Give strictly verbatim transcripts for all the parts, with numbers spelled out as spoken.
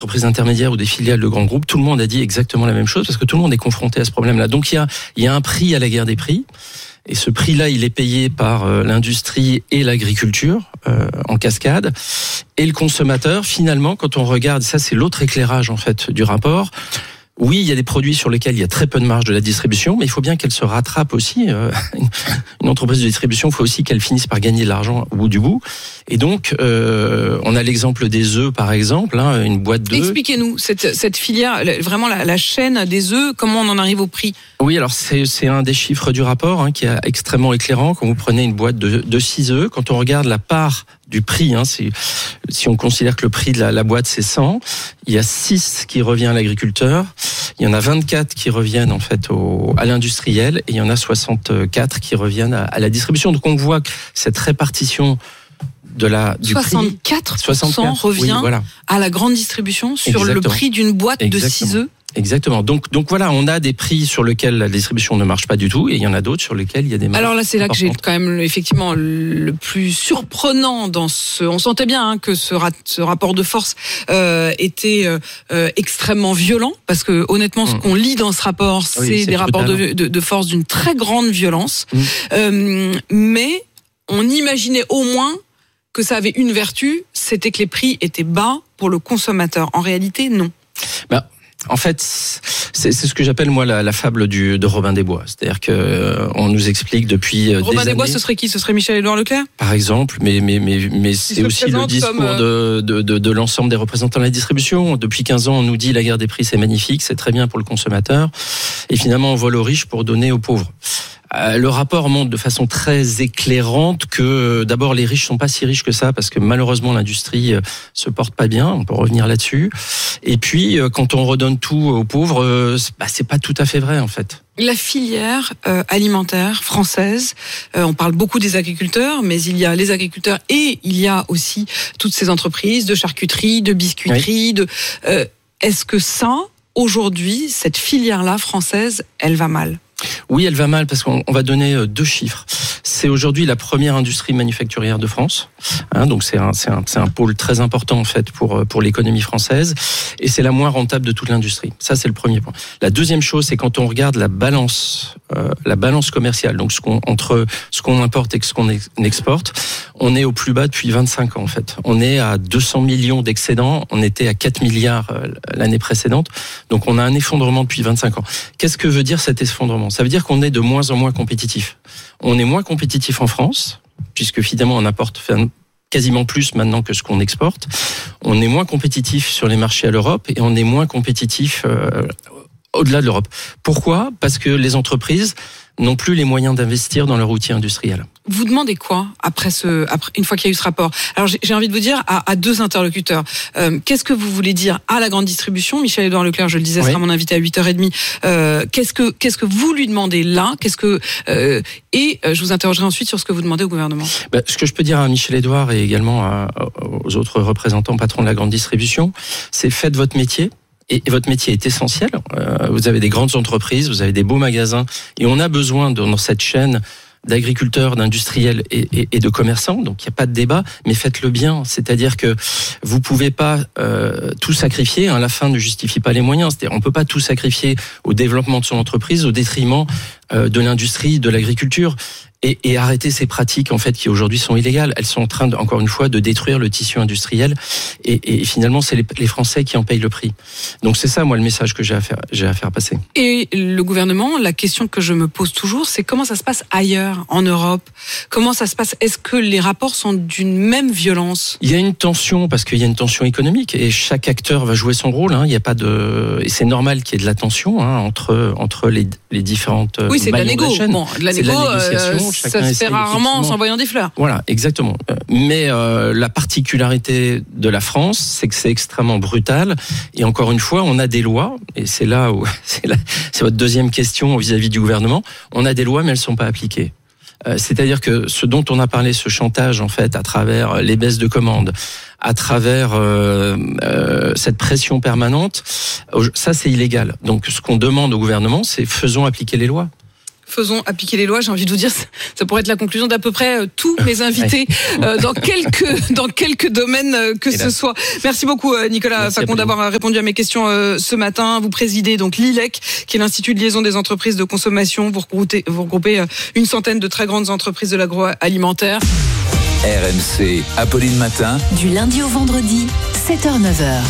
entreprises intermédiaires ou des filiales de grands groupes, tout le monde a dit exactement la même chose parce que tout le monde est confronté à ce problème-là. Donc il y a, il y a un prix à la guerre des prix. Et ce prix-là, il est payé par euh, l'industrie et l'agriculture euh, en cascade. Et le consommateur, finalement, quand on regarde, ça c'est l'autre éclairage en fait du rapport. Oui, il y a des produits sur lesquels il y a très peu de marge de la distribution, mais il faut bien qu'elle se rattrape aussi. Euh, une entreprise de distribution, il faut aussi qu'elle finisse par gagner de l'argent au bout du bout. Et donc, euh, on a l'exemple des œufs, par exemple, hein, une boîte d'œufs. Expliquez-nous cette, cette filière, vraiment la, la chaîne des œufs, comment on en arrive au prix ? Oui, alors c'est, c'est un des chiffres du rapport hein, qui est extrêmement éclairant. Quand vous prenez une boîte de, de six œufs, quand on regarde la part du prix, hein, c'est, si on considère que le prix de la, la boîte c'est cent, il y a six qui revient à l'agriculteur, il y en a vingt-quatre qui reviennent en fait au, à l'industriel et il y en a soixante-quatre qui reviennent à, à la distribution. Donc on voit que cette répartition de la du soixante-quatre pour cent prix, soixante-quatre revient oui, voilà. à la grande distribution sur Exactement. Le prix d'une boîte Exactement. De six œufs. Exactement. Donc, donc voilà, on a des prix sur lesquels la distribution ne marche pas du tout, et il y en a d'autres sur lesquels il y a des marges. Alors là, c'est là que j'ai quand même effectivement le plus surprenant dans ce. On sentait bien hein, que ce, ra... ce rapport de force euh, était euh, extrêmement violent, parce que honnêtement, ce mmh. qu'on lit dans ce rapport, c'est, oui, c'est des rapports de, de, de force d'une très grande violence. Mmh. Euh, mais on imaginait au moins que ça avait une vertu, c'était que les prix étaient bas pour le consommateur. En réalité, non. Bah. En fait, c'est, c'est ce que j'appelle moi la, la fable du, de Robin des Bois. C'est-à-dire que euh, on nous explique depuis euh, Robin des des Bois, années, ce serait qui ? Ce serait Michel-Édouard Leclerc ? Par exemple, mais mais mais mais c'est aussi le discours comme... de, de de de l'ensemble des représentants de la distribution. Depuis quinze ans, on nous dit la guerre des prix c'est magnifique, c'est très bien pour le consommateur, et finalement on vole aux riches pour donner aux pauvres. Le rapport montre de façon très éclairante que d'abord les riches sont pas si riches que ça parce que malheureusement l'industrie se porte pas bien, on peut revenir là-dessus. Et puis quand on redonne tout aux pauvres, bah, c'est pas tout à fait vrai en fait. La filière euh, alimentaire française, euh, on parle beaucoup des agriculteurs, mais il y a les agriculteurs et il y a aussi toutes ces entreprises de charcuterie, de biscuiterie. Oui. De, euh, est-ce que ça, aujourd'hui, cette filière-là française, elle va mal ? Oui, elle va mal parce qu'on va donner deux chiffres. C'est aujourd'hui la première industrie manufacturière de France, hein, donc c'est un, c'est un, c'est un pôle très important en fait pour pour l'économie française, et c'est la moins rentable de toute l'industrie. Ça, c'est le premier point. La deuxième chose, c'est quand on regarde la balance, euh, la balance commerciale, donc ce qu'on entre ce qu'on importe et ce qu'on exporte, on est au plus bas depuis vingt-cinq ans en fait. On est à deux cents millions d'excédents, on était à quatre milliards l'année précédente, donc on a un effondrement depuis vingt-cinq ans. Qu'est-ce que veut dire cet effondrement ? Ça veut dire qu'on est de moins en moins compétitif. On est moins compétitif en France, puisque finalement on apporte quasiment plus maintenant que ce qu'on exporte. On est moins compétitif sur les marchés à l'Europe et on est moins compétitif euh, au-delà de l'Europe. Pourquoi ? Parce que les entreprises n'ont plus les moyens d'investir dans leur outil industriel. Vous demandez quoi après ce, après, une fois qu'il y a eu ce rapport ? Alors j'ai, j'ai envie de vous dire à, à deux interlocuteurs. Euh, qu'est-ce que vous voulez dire à la grande distribution ? Michel-Édouard Leclerc, je le disais, oui. sera mon invité à huit heures trente. Euh, qu'est-ce que qu'est-ce que vous lui demandez là ? Qu'est-ce que euh, et euh, je vous interrogerai ensuite sur ce que vous demandez au gouvernement. Ben, ce que je peux dire à Michel-Édouard et également à, aux autres représentants patrons de la grande distribution, c'est faites votre métier. Et votre métier est essentiel. Euh, vous avez des grandes entreprises, vous avez des beaux magasins, et on a besoin de, dans cette chaîne d'agriculteurs, d'industriels et, et, et de commerçants. Donc il n'y a pas de débat, mais faites-le bien. C'est-à-dire que vous pouvez pas euh, tout sacrifier. Hein, la fin ne justifie pas les moyens. C'est-à-dire on peut pas tout sacrifier au développement de son entreprise au détriment euh, de l'industrie, de l'agriculture. Et, et arrêter ces pratiques en fait qui aujourd'hui sont illégales. Elles sont en train de, encore une fois de détruire le tissu industriel et, et finalement c'est les, les Français qui en payent le prix. Donc c'est ça moi le message que j'ai à faire j'ai à faire passer. Et le gouvernement, la question que je me pose toujours, c'est comment ça se passe ailleurs en Europe ? Comment ça se passe ? Est-ce que les rapports sont d'une même violence ? Il y a une tension parce qu'il y a une tension économique et chaque acteur va jouer son rôle. Hein. Il y a pas de et c'est normal qu'il y ait de la tension hein, entre entre les les différentes. Oui, c'est de la négo. De bon, de la négo. Euh, ça se fait rarement en s'envoyant des fleurs. Voilà, exactement. Mais euh, la particularité de la France, c'est que c'est extrêmement brutal. Et encore une fois, on a des lois, et c'est là où c'est, la, c'est votre deuxième question vis-à-vis du gouvernement. On a des lois, mais elles ne sont pas appliquées. Euh, c'est-à-dire que ce dont on a parlé, ce chantage, en fait, à travers les baisses de commandes, à travers euh, euh, cette pression permanente, ça c'est illégal. Donc ce qu'on demande au gouvernement, c'est faisons appliquer les lois. faisons appliquer les lois. J'ai envie de vous dire, ça pourrait être la conclusion d'à peu près tous mes invités euh, dans quelques dans quelques domaines que Et ce là. soit. Merci beaucoup Nicolas Merci Facon d'avoir répondu à mes questions euh, ce matin. Vous présidez donc l'I L E C, qui est l'Institut de liaison des entreprises de consommation. Vous regroupez, vous regroupez euh, une centaine de très grandes entreprises de l'agroalimentaire. R M C, Apolline Matin. Du lundi au vendredi, sept heures neuf heures.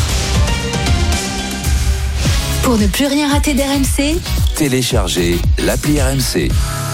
Pour ne plus rien rater d'R M C, téléchargez l'appli R M C.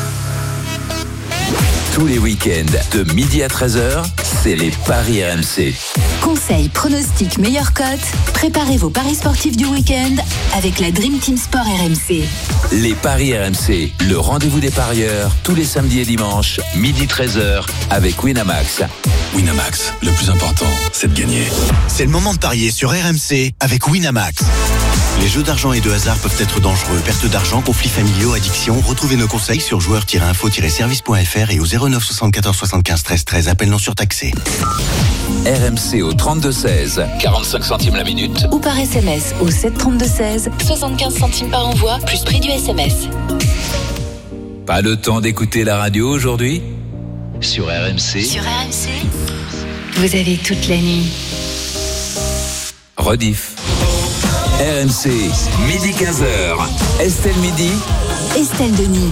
Tous les week-ends, de midi à treize heures, c'est les paris R M C. Conseils, pronostics, meilleures cotes, préparez vos paris sportifs du week-end avec la Dream Team Sport R M C. Les paris R M C, le rendez-vous des parieurs, tous les samedis et dimanches, midi treize heures, avec Winamax. Winamax, le plus important, c'est de gagner. C'est le moment de parier sur R M C avec Winamax. Les jeux d'argent et de hasard peuvent être dangereux. Perte d'argent, conflits familiaux, addiction. Retrouvez nos conseils sur joueurs tiret info tiret service point f r et au zéro neuf soixante-quatorze soixante-quinze treize treize. Appel non surtaxé. R M C au trente-deux seize, quarante-cinq centimes la minute. Ou par S M S au sept trente-deux seize, soixante-quinze centimes par envoi, plus prix du S M S. Pas le temps d'écouter la radio aujourd'hui ? Sur R M C. Sur R M C, vous avez toute la nuit. Rediff. R M C, midi quinze heures. Estelle Midi. Estelle Denis.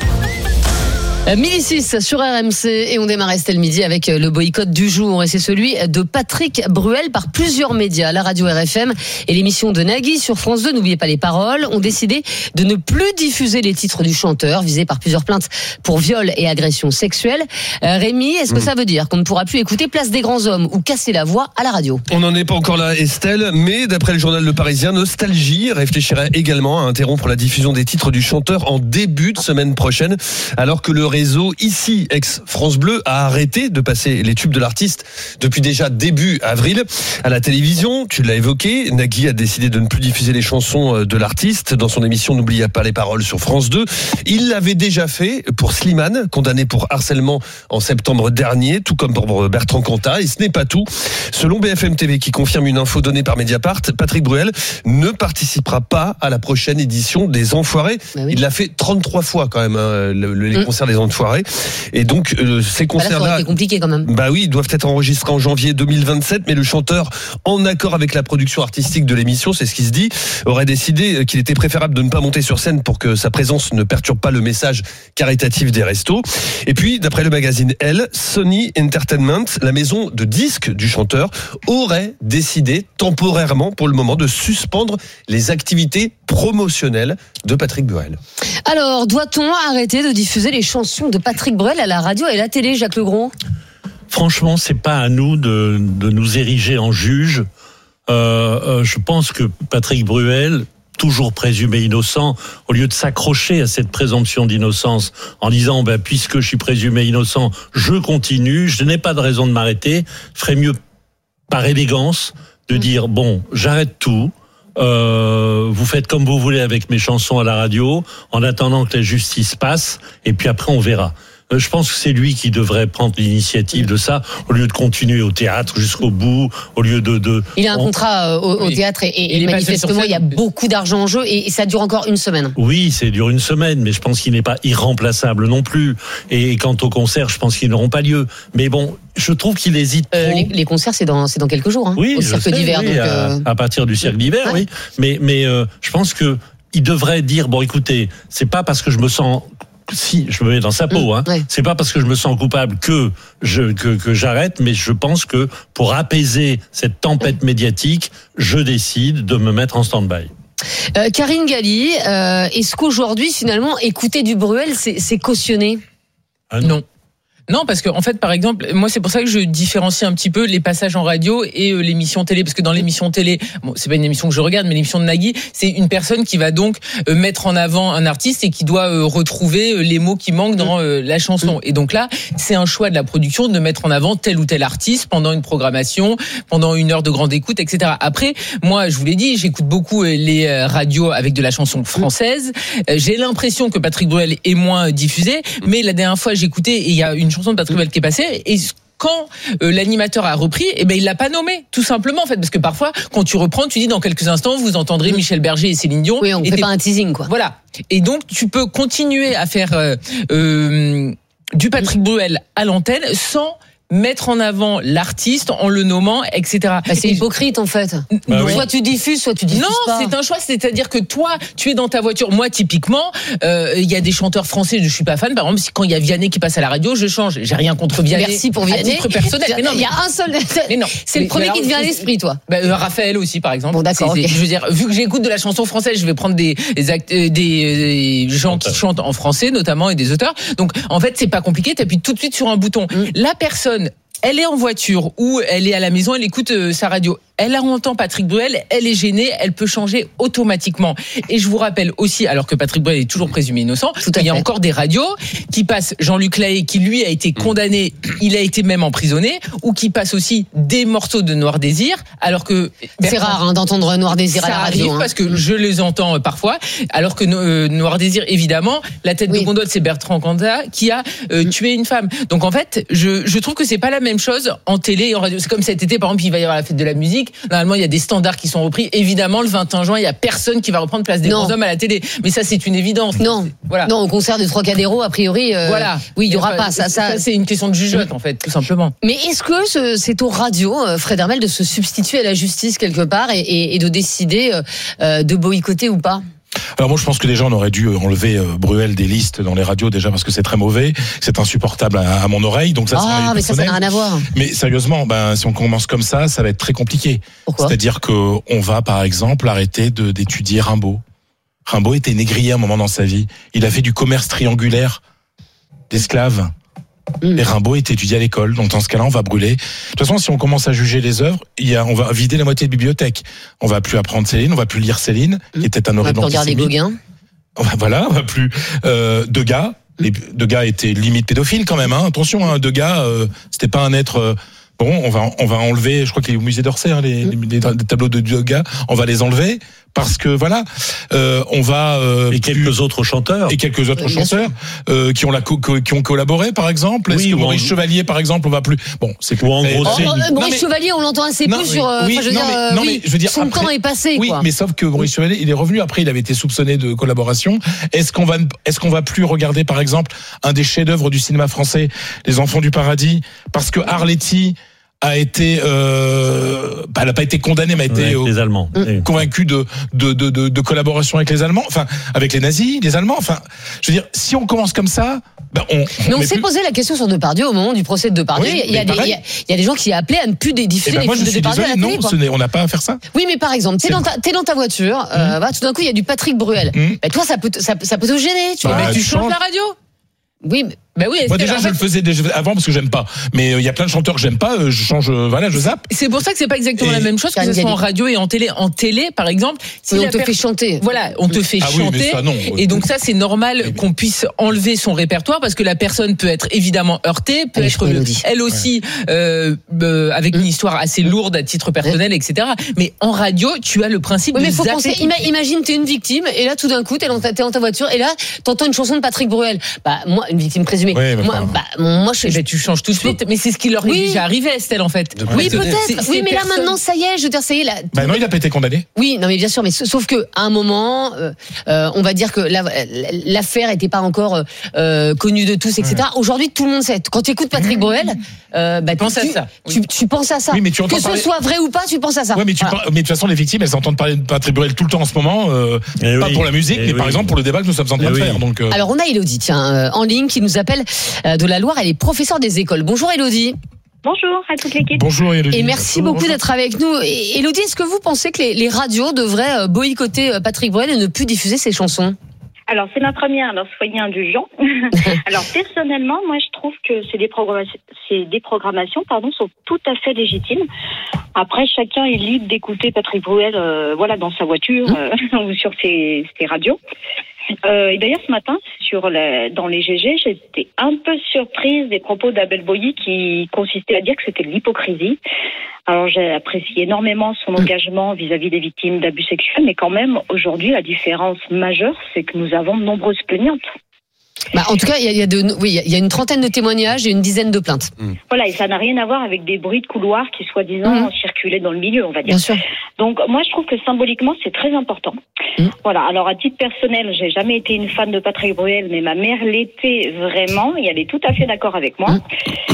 midi six sur R M C et on démarre Estelle Midi avec le boycott du jour et c'est celui de Patrick Bruel par plusieurs médias. La radio R F M et l'émission de Nagui sur France deux, n'oubliez pas les paroles, ont décidé de ne plus diffuser les titres du chanteur visé par plusieurs plaintes pour viol et agression sexuelle. Euh, Rémi, est-ce que mmh. ça veut dire qu'on ne pourra plus écouter Place des grands hommes ou Casser la voix à la radio ? On n'en est pas encore là Estelle, mais d'après le journal Le Parisien, Nostalgie réfléchirait également à interrompre la diffusion des titres du chanteur en début de semaine prochaine, alors que le réseau ici, ex-France Bleu, a arrêté de passer les tubes de l'artiste depuis déjà début avril. À la télévision, tu l'as évoqué, Nagui a décidé de ne plus diffuser les chansons de l'artiste dans son émission N'oubliez pas les paroles sur France deux. Il l'avait déjà fait pour Slimane, condamné pour harcèlement en septembre dernier, tout comme pour Bertrand Cantat. Et ce n'est pas tout. Selon B F M T V, qui confirme une info donnée par Mediapart, Patrick Bruel ne participera pas à la prochaine édition des Enfoirés. Bah oui. Il l'a fait trente-trois fois quand même, hein, le, les mmh. concerts des Enfoirés. Et donc euh, ces concerts-là, c'est compliqué quand même. Bah oui, ils doivent être enregistrés en janvier deux mille vingt-sept, mais le chanteur, en accord avec la production artistique de l'émission, c'est ce qui se dit, aurait décidé qu'il était préférable de ne pas monter sur scène pour que sa présence ne perturbe pas le message caritatif des restos. Et puis, d'après le magazine Elle, Sony Entertainment, la maison de disques du chanteur, aurait décidé temporairement, pour le moment, de suspendre les activités promotionnelles de Patrick Bruel. Alors, doit-on arrêter de diffuser les chansons de Patrick Bruel à la radio et à la télé, Jacques Legros ? Franchement, c'est pas à nous de, de nous ériger en juge. Euh, euh, je pense que Patrick Bruel, toujours présumé innocent, au lieu de s'accrocher à cette présomption d'innocence en disant ben, puisque je suis présumé innocent, je continue, je n'ai pas de raison de m'arrêter, ferait mieux par élégance de dire bon, j'arrête tout. Euh, vous faites comme vous voulez avec mes chansons à la radio, en attendant que la justice passe, et puis après on verra. Euh, je pense que c'est lui qui devrait prendre l'initiative de ça, au lieu de continuer au théâtre jusqu'au bout, au lieu de... de il a un on... contrat au, au oui. théâtre, et, et, et manifestement il y a beaucoup d'argent en jeu, et, et ça dure encore une semaine. Oui, ça dure une semaine, mais je pense qu'il n'est pas irremplaçable non plus. Et quant aux concerts, je pense qu'ils n'auront pas lieu. Mais bon, je trouve qu'il hésite trop. Euh, les, les concerts, c'est dans, c'est dans quelques jours, hein, oui, au cirque sais, d'hiver. Oui, donc, à, euh... à partir du cirque d'hiver, ouais. oui. Mais, mais euh, je pense que il devrait dire bon, écoutez, c'est pas parce que je me sens si je me mets dans sa peau, hein, ouais. c'est pas parce que je me sens coupable que je que, que j'arrête, mais je pense que pour apaiser cette tempête médiatique, je décide de me mettre en stand-by. Euh, Karine Galli, euh, est-ce qu'aujourd'hui, finalement, écouter du Bruel, c'est, c'est cautionné ? Ah non. non. Non, parce que en fait, par exemple, moi, c'est pour ça que je différencie un petit peu les passages en radio et euh, l'émission télé, parce que dans l'émission télé, bon, c'est pas une émission que je regarde, mais l'émission de Nagui, c'est une personne qui va donc euh, mettre en avant un artiste et qui doit euh, retrouver euh, les mots qui manquent dans euh, la chanson. Et donc là, c'est un choix de la production de mettre en avant tel ou tel artiste pendant une programmation, pendant une heure de grande écoute, et cetera. Après, moi, je vous l'ai dit, j'écoute beaucoup euh, les euh, radios avec de la chanson française. Euh, j'ai l'impression que Patrick Bruel est moins diffusé, mais la dernière fois, j'écoutais et il y a une chanson de Patrick Bruel qui est passée et quand euh, l'animateur a repris, eh ben il l'a pas nommé, tout simplement en fait, parce que parfois quand tu reprends, tu dis dans quelques instants vous entendrez Michel Berger et Céline Dion. Oui, on fait pas un teasing quoi. Voilà. Et donc tu peux continuer à faire euh, euh, du Patrick Bruel à l'antenne sans mettre en avant l'artiste en le nommant, et cetera. Bah, c'est et hypocrite en fait. Bah soit oui. tu diffuses, soit tu diffuses non, pas. Non, c'est un choix. C'est-à-dire que toi, tu es dans ta voiture. Moi, typiquement, il euh, y a des chanteurs français, je suis pas fan. Par exemple, quand il y a Vianney qui passe à la radio, je change. J'ai rien contre Vianney. Merci pour Vianney. À titre personnel. Mais non, il y a un seul. Mais non. C'est le mais, premier mais qui te vient à l'esprit, toi. Bah, euh, Raphaël aussi, par exemple. Bon, d'accord. C'est, okay. Je veux dire, vu que j'écoute de la chanson française, je vais prendre des des, act- des, des gens qui chantent en français, notamment, et des auteurs. Donc, en fait, c'est pas compliqué. T'appuies tout de suite sur un bouton. Mm. La personne. Elle est en voiture ou elle est à la maison, elle écoute euh, sa radio. Elle entend Patrick Bruel, elle est gênée, elle peut changer automatiquement. Et je vous rappelle aussi, alors que Patrick Bruel est toujours présumé innocent, il y a encore des radios qui passent Jean-Luc Lahaye, qui lui a été condamné, il a été même emprisonné, ou qui passent aussi des morceaux de Noir Désir, alors que... C'est rare hein, d'entendre Noir Désir ça à la radio. Arrive hein. Parce que je les entends euh, parfois, alors que euh, Noir Désir, évidemment, la tête oui. de gondole, c'est Bertrand Cantat qui a euh, tué une femme. Donc en fait, je, je trouve que c'est pas la même chose en télé et en radio. C'est comme cet été, par exemple, il va y avoir la fête de la musique. Normalement, il y a des standards qui sont repris. Évidemment, le vingt et un juin, il y a personne qui va reprendre Place des grands hommes à la télé. Mais ça, c'est une évidence. Non, voilà. Non, au concert de Trocadéro, a priori, euh, voilà. Oui, il y aura enfin, pas ça, ça. Ça, c'est une question de jugeote, en fait, tout simplement. Mais est-ce que ce, c'est aux radios, Fred Hermel, de se substituer à la justice quelque part et, et, et de décider euh, de boycotter ou pas? Alors moi je pense que déjà on aurait dû enlever euh, Bruel des listes dans les radios déjà parce que c'est très mauvais, c'est insupportable à, à mon oreille, donc ça c'est ah mais ça ça n'a rien à voir. Mais sérieusement, ben si on commence comme ça, ça va être très compliqué. Pourquoi? C'est-à-dire que on va par exemple arrêter de d'étudier Rimbaud. Rimbaud était négrier à un moment dans sa vie. Il a fait du commerce triangulaire d'esclaves. Mmh. Et Rimbaud est étudié à l'école, donc dans ce cas-là, on va brûler. De toute façon, si on commence à juger les œuvres, il y a, on va vider la moitié de bibliothèque. On va plus apprendre Céline, on va plus lire Céline, mmh. qui était un horrible antisémite. On va plus regarder Gauguin. Voilà, on va plus euh, Degas. Mmh. Les, Degas était limite pédophile quand même. Hein. Attention, hein, Degas, euh, c'était pas un être. Euh, bon, on va on va enlever. Je crois qu'il est au musée d'Orsay, hein, les, mmh. les, les tableaux de Degas. On va les enlever. Parce que voilà, euh, on va euh, et quelques plus, autres chanteurs et quelques autres oui, chanteurs euh, qui ont la co- co- qui ont collaboré par exemple. Est-ce oui, que Maurice en... Chevalier par exemple, on va plus bon, c'est plus en gros, oh, oh, Maurice mais... Chevalier, on l'entend assez non, peu oui. sur. Euh, oui, je veux non, dire, mais, non, oui, mais je veux dire, son après, temps est passé. Oui, quoi. mais sauf que Maurice Chevalier, il est revenu après, il avait été soupçonné de collaboration. Est-ce qu'on va est-ce qu'on va plus regarder par exemple un des chefs-d'œuvre du cinéma français, Les Enfants du Paradis, parce que Arletty a été, euh, bah, elle n'a pas été condamnée, mais a été ouais, les Allemands. Euh, convaincue de, de, de, de, de collaboration avec les Allemands, enfin, avec les nazis, les Allemands, enfin, je veux dire, si on commence comme ça, ben on. Mais on, on s'est plus... posé la question sur Depardieu au moment du procès de Depardieu. Oui, il, y a des, il, y a, il y a des gens qui appelaient à ne plus diffuser ben les moi, films de Depardieu désolé, à la télé. Non, quoi. Ce n'est, on n'a pas à faire ça. Oui, mais par exemple, t'es dans ta, t'es dans ta voiture, mmh. euh, bah, tout d'un coup, il y a du Patrick Bruel. Mmh. Ben, toi, ça peut, ça, ça peut te gêner. Tu, bah, vois, mais tu changes la radio. Oui, mais bah oui, moi déjà je le faisais déjà avant parce que j'aime pas. Mais il euh, y a plein de chanteurs que j'aime pas, euh, je change, euh, voilà, je zappe. C'est pour ça que c'est pas exactement et la même chose que ce soit en radio et en télé. En télé, par exemple, si on te per... fait chanter. Voilà, on te fait ah chanter. Oui, mais ça, non. Et donc ça, c'est normal oui, qu'on puisse enlever son répertoire parce que la personne peut être évidemment heurtée, peut être elle aussi ouais. euh, euh, avec mmh. une histoire assez lourde à titre personnel, mmh. et cetera. Mais en radio, tu as le principe oui, de mais faut zapper. Penser, ima- imagine, t'es une victime et là, tout d'un coup, t'es dans ta, t'es dans ta voiture et là, t'entends une chanson de Patrick Bruel. Bah moi, une victime présumée. Oui, moi, bah, moi, je, eh ben, tu changes tout de suite. Mais c'est ce qui leur est oui. déjà arrivé, Estelle, en fait. Oui, peut-être. C'est, c'est oui, mais personne... là, maintenant, ça y est, je veux dire, ça y est. Là, bah non, il a pas été condamné. Oui, non, mais bien sûr, mais sauf que à un moment, euh, euh, on va dire que la, l'affaire n'était pas encore euh, connue de tous, et cetera. Ouais. Aujourd'hui, tout le monde sait. Quand tu écoutes Patrick mmh. Bruel, euh, bah, tu penses à ça. Tu, oui. tu, tu penses à ça. Oui, mais tu que parler... ce soit vrai ou pas, tu penses à ça. Ouais, mais, tu voilà. par... mais de toute façon, les victimes, elles entendent parler de Patrick Bruel tout le temps en ce moment. Euh, eh pas oui. pour la musique, eh mais oui. par exemple pour le débat que nous sommes en train eh de faire. Oui. Donc, euh... alors, on a Élodie, tiens, euh, en ligne, qui nous appelle euh, de la Loire. Elle est professeure des écoles. Bonjour Élodie. Bonjour à toute l'équipe. Bonjour Élodie. Et merci bonjour, beaucoup bonjour. d'être avec nous. Et, Élodie, est-ce que vous pensez que les, les radios devraient boycotter Patrick Bruel et ne plus diffuser ses chansons ? Alors, c'est ma première, alors soyez indulgents. Alors, personnellement, moi, je trouve que ces déprogrammations, ces déprogrammations pardon, sont tout à fait légitimes. Après, chacun est libre d'écouter Patrick Bruel euh, voilà, dans sa voiture euh, ou sur ses, ses radios. Euh, et d'ailleurs, ce matin, sur la, dans les G G, j'étais un peu surprise des propos d'Abel Boilly qui consistaient à dire que c'était de l'hypocrisie. Alors, j'ai apprécié énormément son engagement vis-à-vis des victimes d'abus sexuels, mais quand même, aujourd'hui, la différence majeure, c'est que nous avons de nombreuses plaignantes. Bah, en tout cas, il y a, il y a de, oui, il y a une trentaine de témoignages et une dizaine de plaintes. Mmh. Voilà, et ça n'a rien à voir avec des bruits de couloir qui soi-disant mmh. circulaient dans le milieu, on va dire. Bien sûr. Donc moi, je trouve que symboliquement, c'est très important. Mmh. Voilà. Alors à titre personnel, j'ai jamais été une fan de Patrick Bruel, mais ma mère l'était vraiment. Et elle est tout à fait d'accord avec moi. Mmh.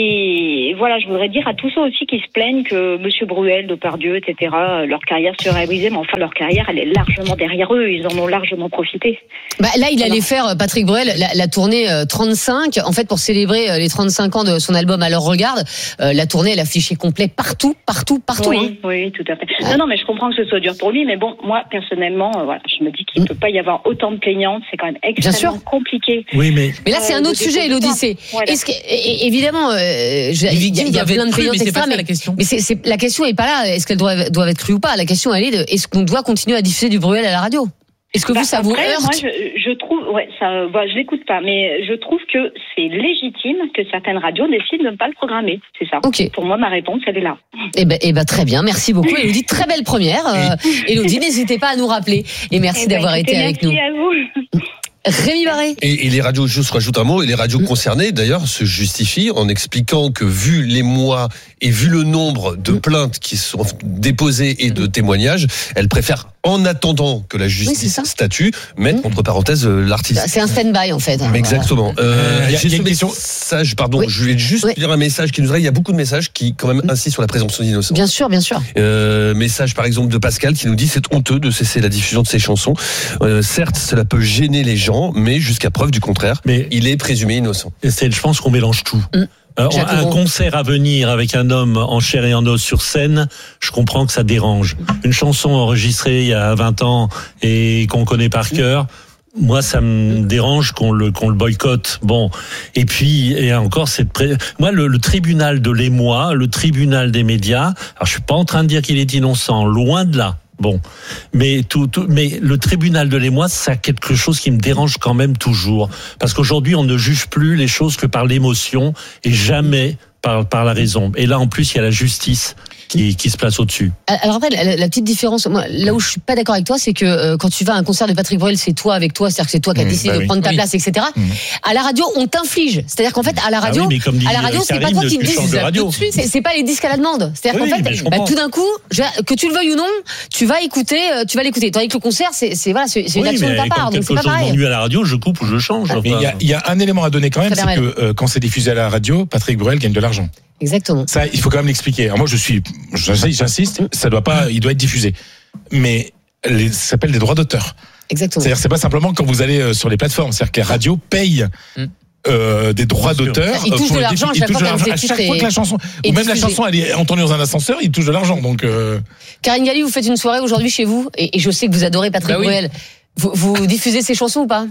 Et voilà, je voudrais dire à tous ceux aussi qui se plaignent que Monsieur Bruel, Depardieu, et cetera, leur carrière serait brisée, mais enfin leur carrière, elle est largement derrière eux. Ils en ont largement profité. Bah, là, il voilà. allait faire Patrick Bruel la, la tournée trente-cinq, en fait, pour célébrer les trente-cinq ans de son album Alors Regarde. Euh, la tournée, elle affichait complet partout, partout, partout. Oui, hein. oui, tout à fait. Ouais. Non, non, mais je comprends que ce soit dur pour lui, mais bon, moi, personnellement, euh, voilà, je me dis qu'il ne mmh. peut pas y avoir autant de plaignantes. C'est quand même extrêmement compliqué. Oui, mais. Mais là, c'est un autre euh, sujet, Élodie. C'est, voilà. est-ce que, et, évidemment, euh, je, il y a, y a plein de plaignantes, mais c'est pas ça, mais, la question. mais c'est, c'est, la question est pas là. Est-ce qu'elles doivent, doivent être crues ou pas? La question, elle est de, est-ce qu'on doit continuer à diffuser du Bruel à la radio? Est-ce que bah, vous, ça après, vous heurte? Moi, je, je trouve, ouais, ça, bah, je l'écoute pas, mais je trouve que c'est légitime que certaines radios décident de ne pas le programmer. C'est ça. Okay. Pour moi, ma réponse, elle est là. Eh ben, eh ben, très bien. Merci beaucoup, Élodie. Très belle première. Euh, Élodie, n'hésitez pas à nous rappeler. Et merci eh d'avoir ben, été avec nous. Merci à vous. Rémi Barré. Et, et les radios, je rajoute un mot, et les radios concernées, d'ailleurs, se justifient en expliquant que, vu les mois et vu le nombre de plaintes qui sont déposées et de témoignages, elles préfèrent, en attendant que la justice oui, statue, mettre entre parenthèses l'artiste. C'est un stand-by, en fait. Exactement. Euh, il y a, j'ai il y a ce une question. message, pardon, oui. je vais juste oui. lire un message qui nous arrive. Il y a beaucoup de messages qui, quand même, insistent sur la présomption d'innocence. Bien sûr, bien sûr. Euh, message, par exemple, de Pascal qui nous dit: c'est honteux de cesser la diffusion de ces chansons. Euh, certes, cela peut gêner les gens, mais jusqu'à preuve du contraire, mais il est présumé innocent. C'est, je pense qu'on mélange tout. Mmh. Euh, un concert à venir avec un homme en chair et en os sur scène, je comprends que ça dérange. Une chanson enregistrée il y a vingt ans et qu'on connaît par cœur, moi ça me dérange qu'on le qu'on le boycotte. Bon, et puis et encore cette pré... moi le, le tribunal de l'émoi, le tribunal des médias. Alors je suis pas en train de dire qu'il est innocent, loin de là. Bon, mais tout, tout, mais le tribunal de l'émoi, c'est quelque chose qui me dérange quand même toujours, parce qu'aujourd'hui on ne juge plus les choses que par l'émotion et jamais par par la raison. Et là en plus il y a la justice qui, qui se place au-dessus. Alors après, la, la petite différence, moi, là où je suis pas d'accord avec toi, c'est que euh, quand tu vas à un concert de Patrick Bruel, c'est toi avec toi, c'est-à-dire que c'est toi qui as mmh, décidé bah de oui. prendre ta oui. place, et cetera. Mmh. À la radio, on t'inflige. C'est-à-dire qu'en fait, à la radio, ah oui, à la radio, c'est pas toi qui te dis, c'est, c'est pas les disques à la demande. C'est-à-dire oui, qu'en fait, bah, tout d'un coup, que tu le veuilles ou non, tu vas écouter, tu vas l'écouter. Tandis que le concert, c'est, c'est voilà, c'est, c'est une oui, action de ta part, donc c'est pas pareil. Quelque chose à la radio, je coupe ou je change. Il y a, il y a un élément à donner quand même, c'est que euh, quand c'est diffusé à la radio, Patrick Bruel gagne de l'argent. Exactement. Ça, il faut quand même l'expliquer. Alors moi, je suis, j'insiste, ça doit pas, il doit être diffusé. Mais les, ça s'appelle des droits d'auteur. Exactement. C'est-à-dire, c'est pas simplement quand vous allez sur les plateformes. C'est-à-dire que les radios payent mm. euh, des droits d'auteur. Ils touchent de l'argent à chaque fois à chaque fois que la chanson, ou même la chanson, elle est entendue dans un ascenseur, ils touchent de l'argent. Donc. Euh... Karine Galli, vous faites une soirée aujourd'hui chez vous, et, et je sais que vous adorez Patrick bah oui. Bruel. Vous, vous diffusez ces chansons ou pas?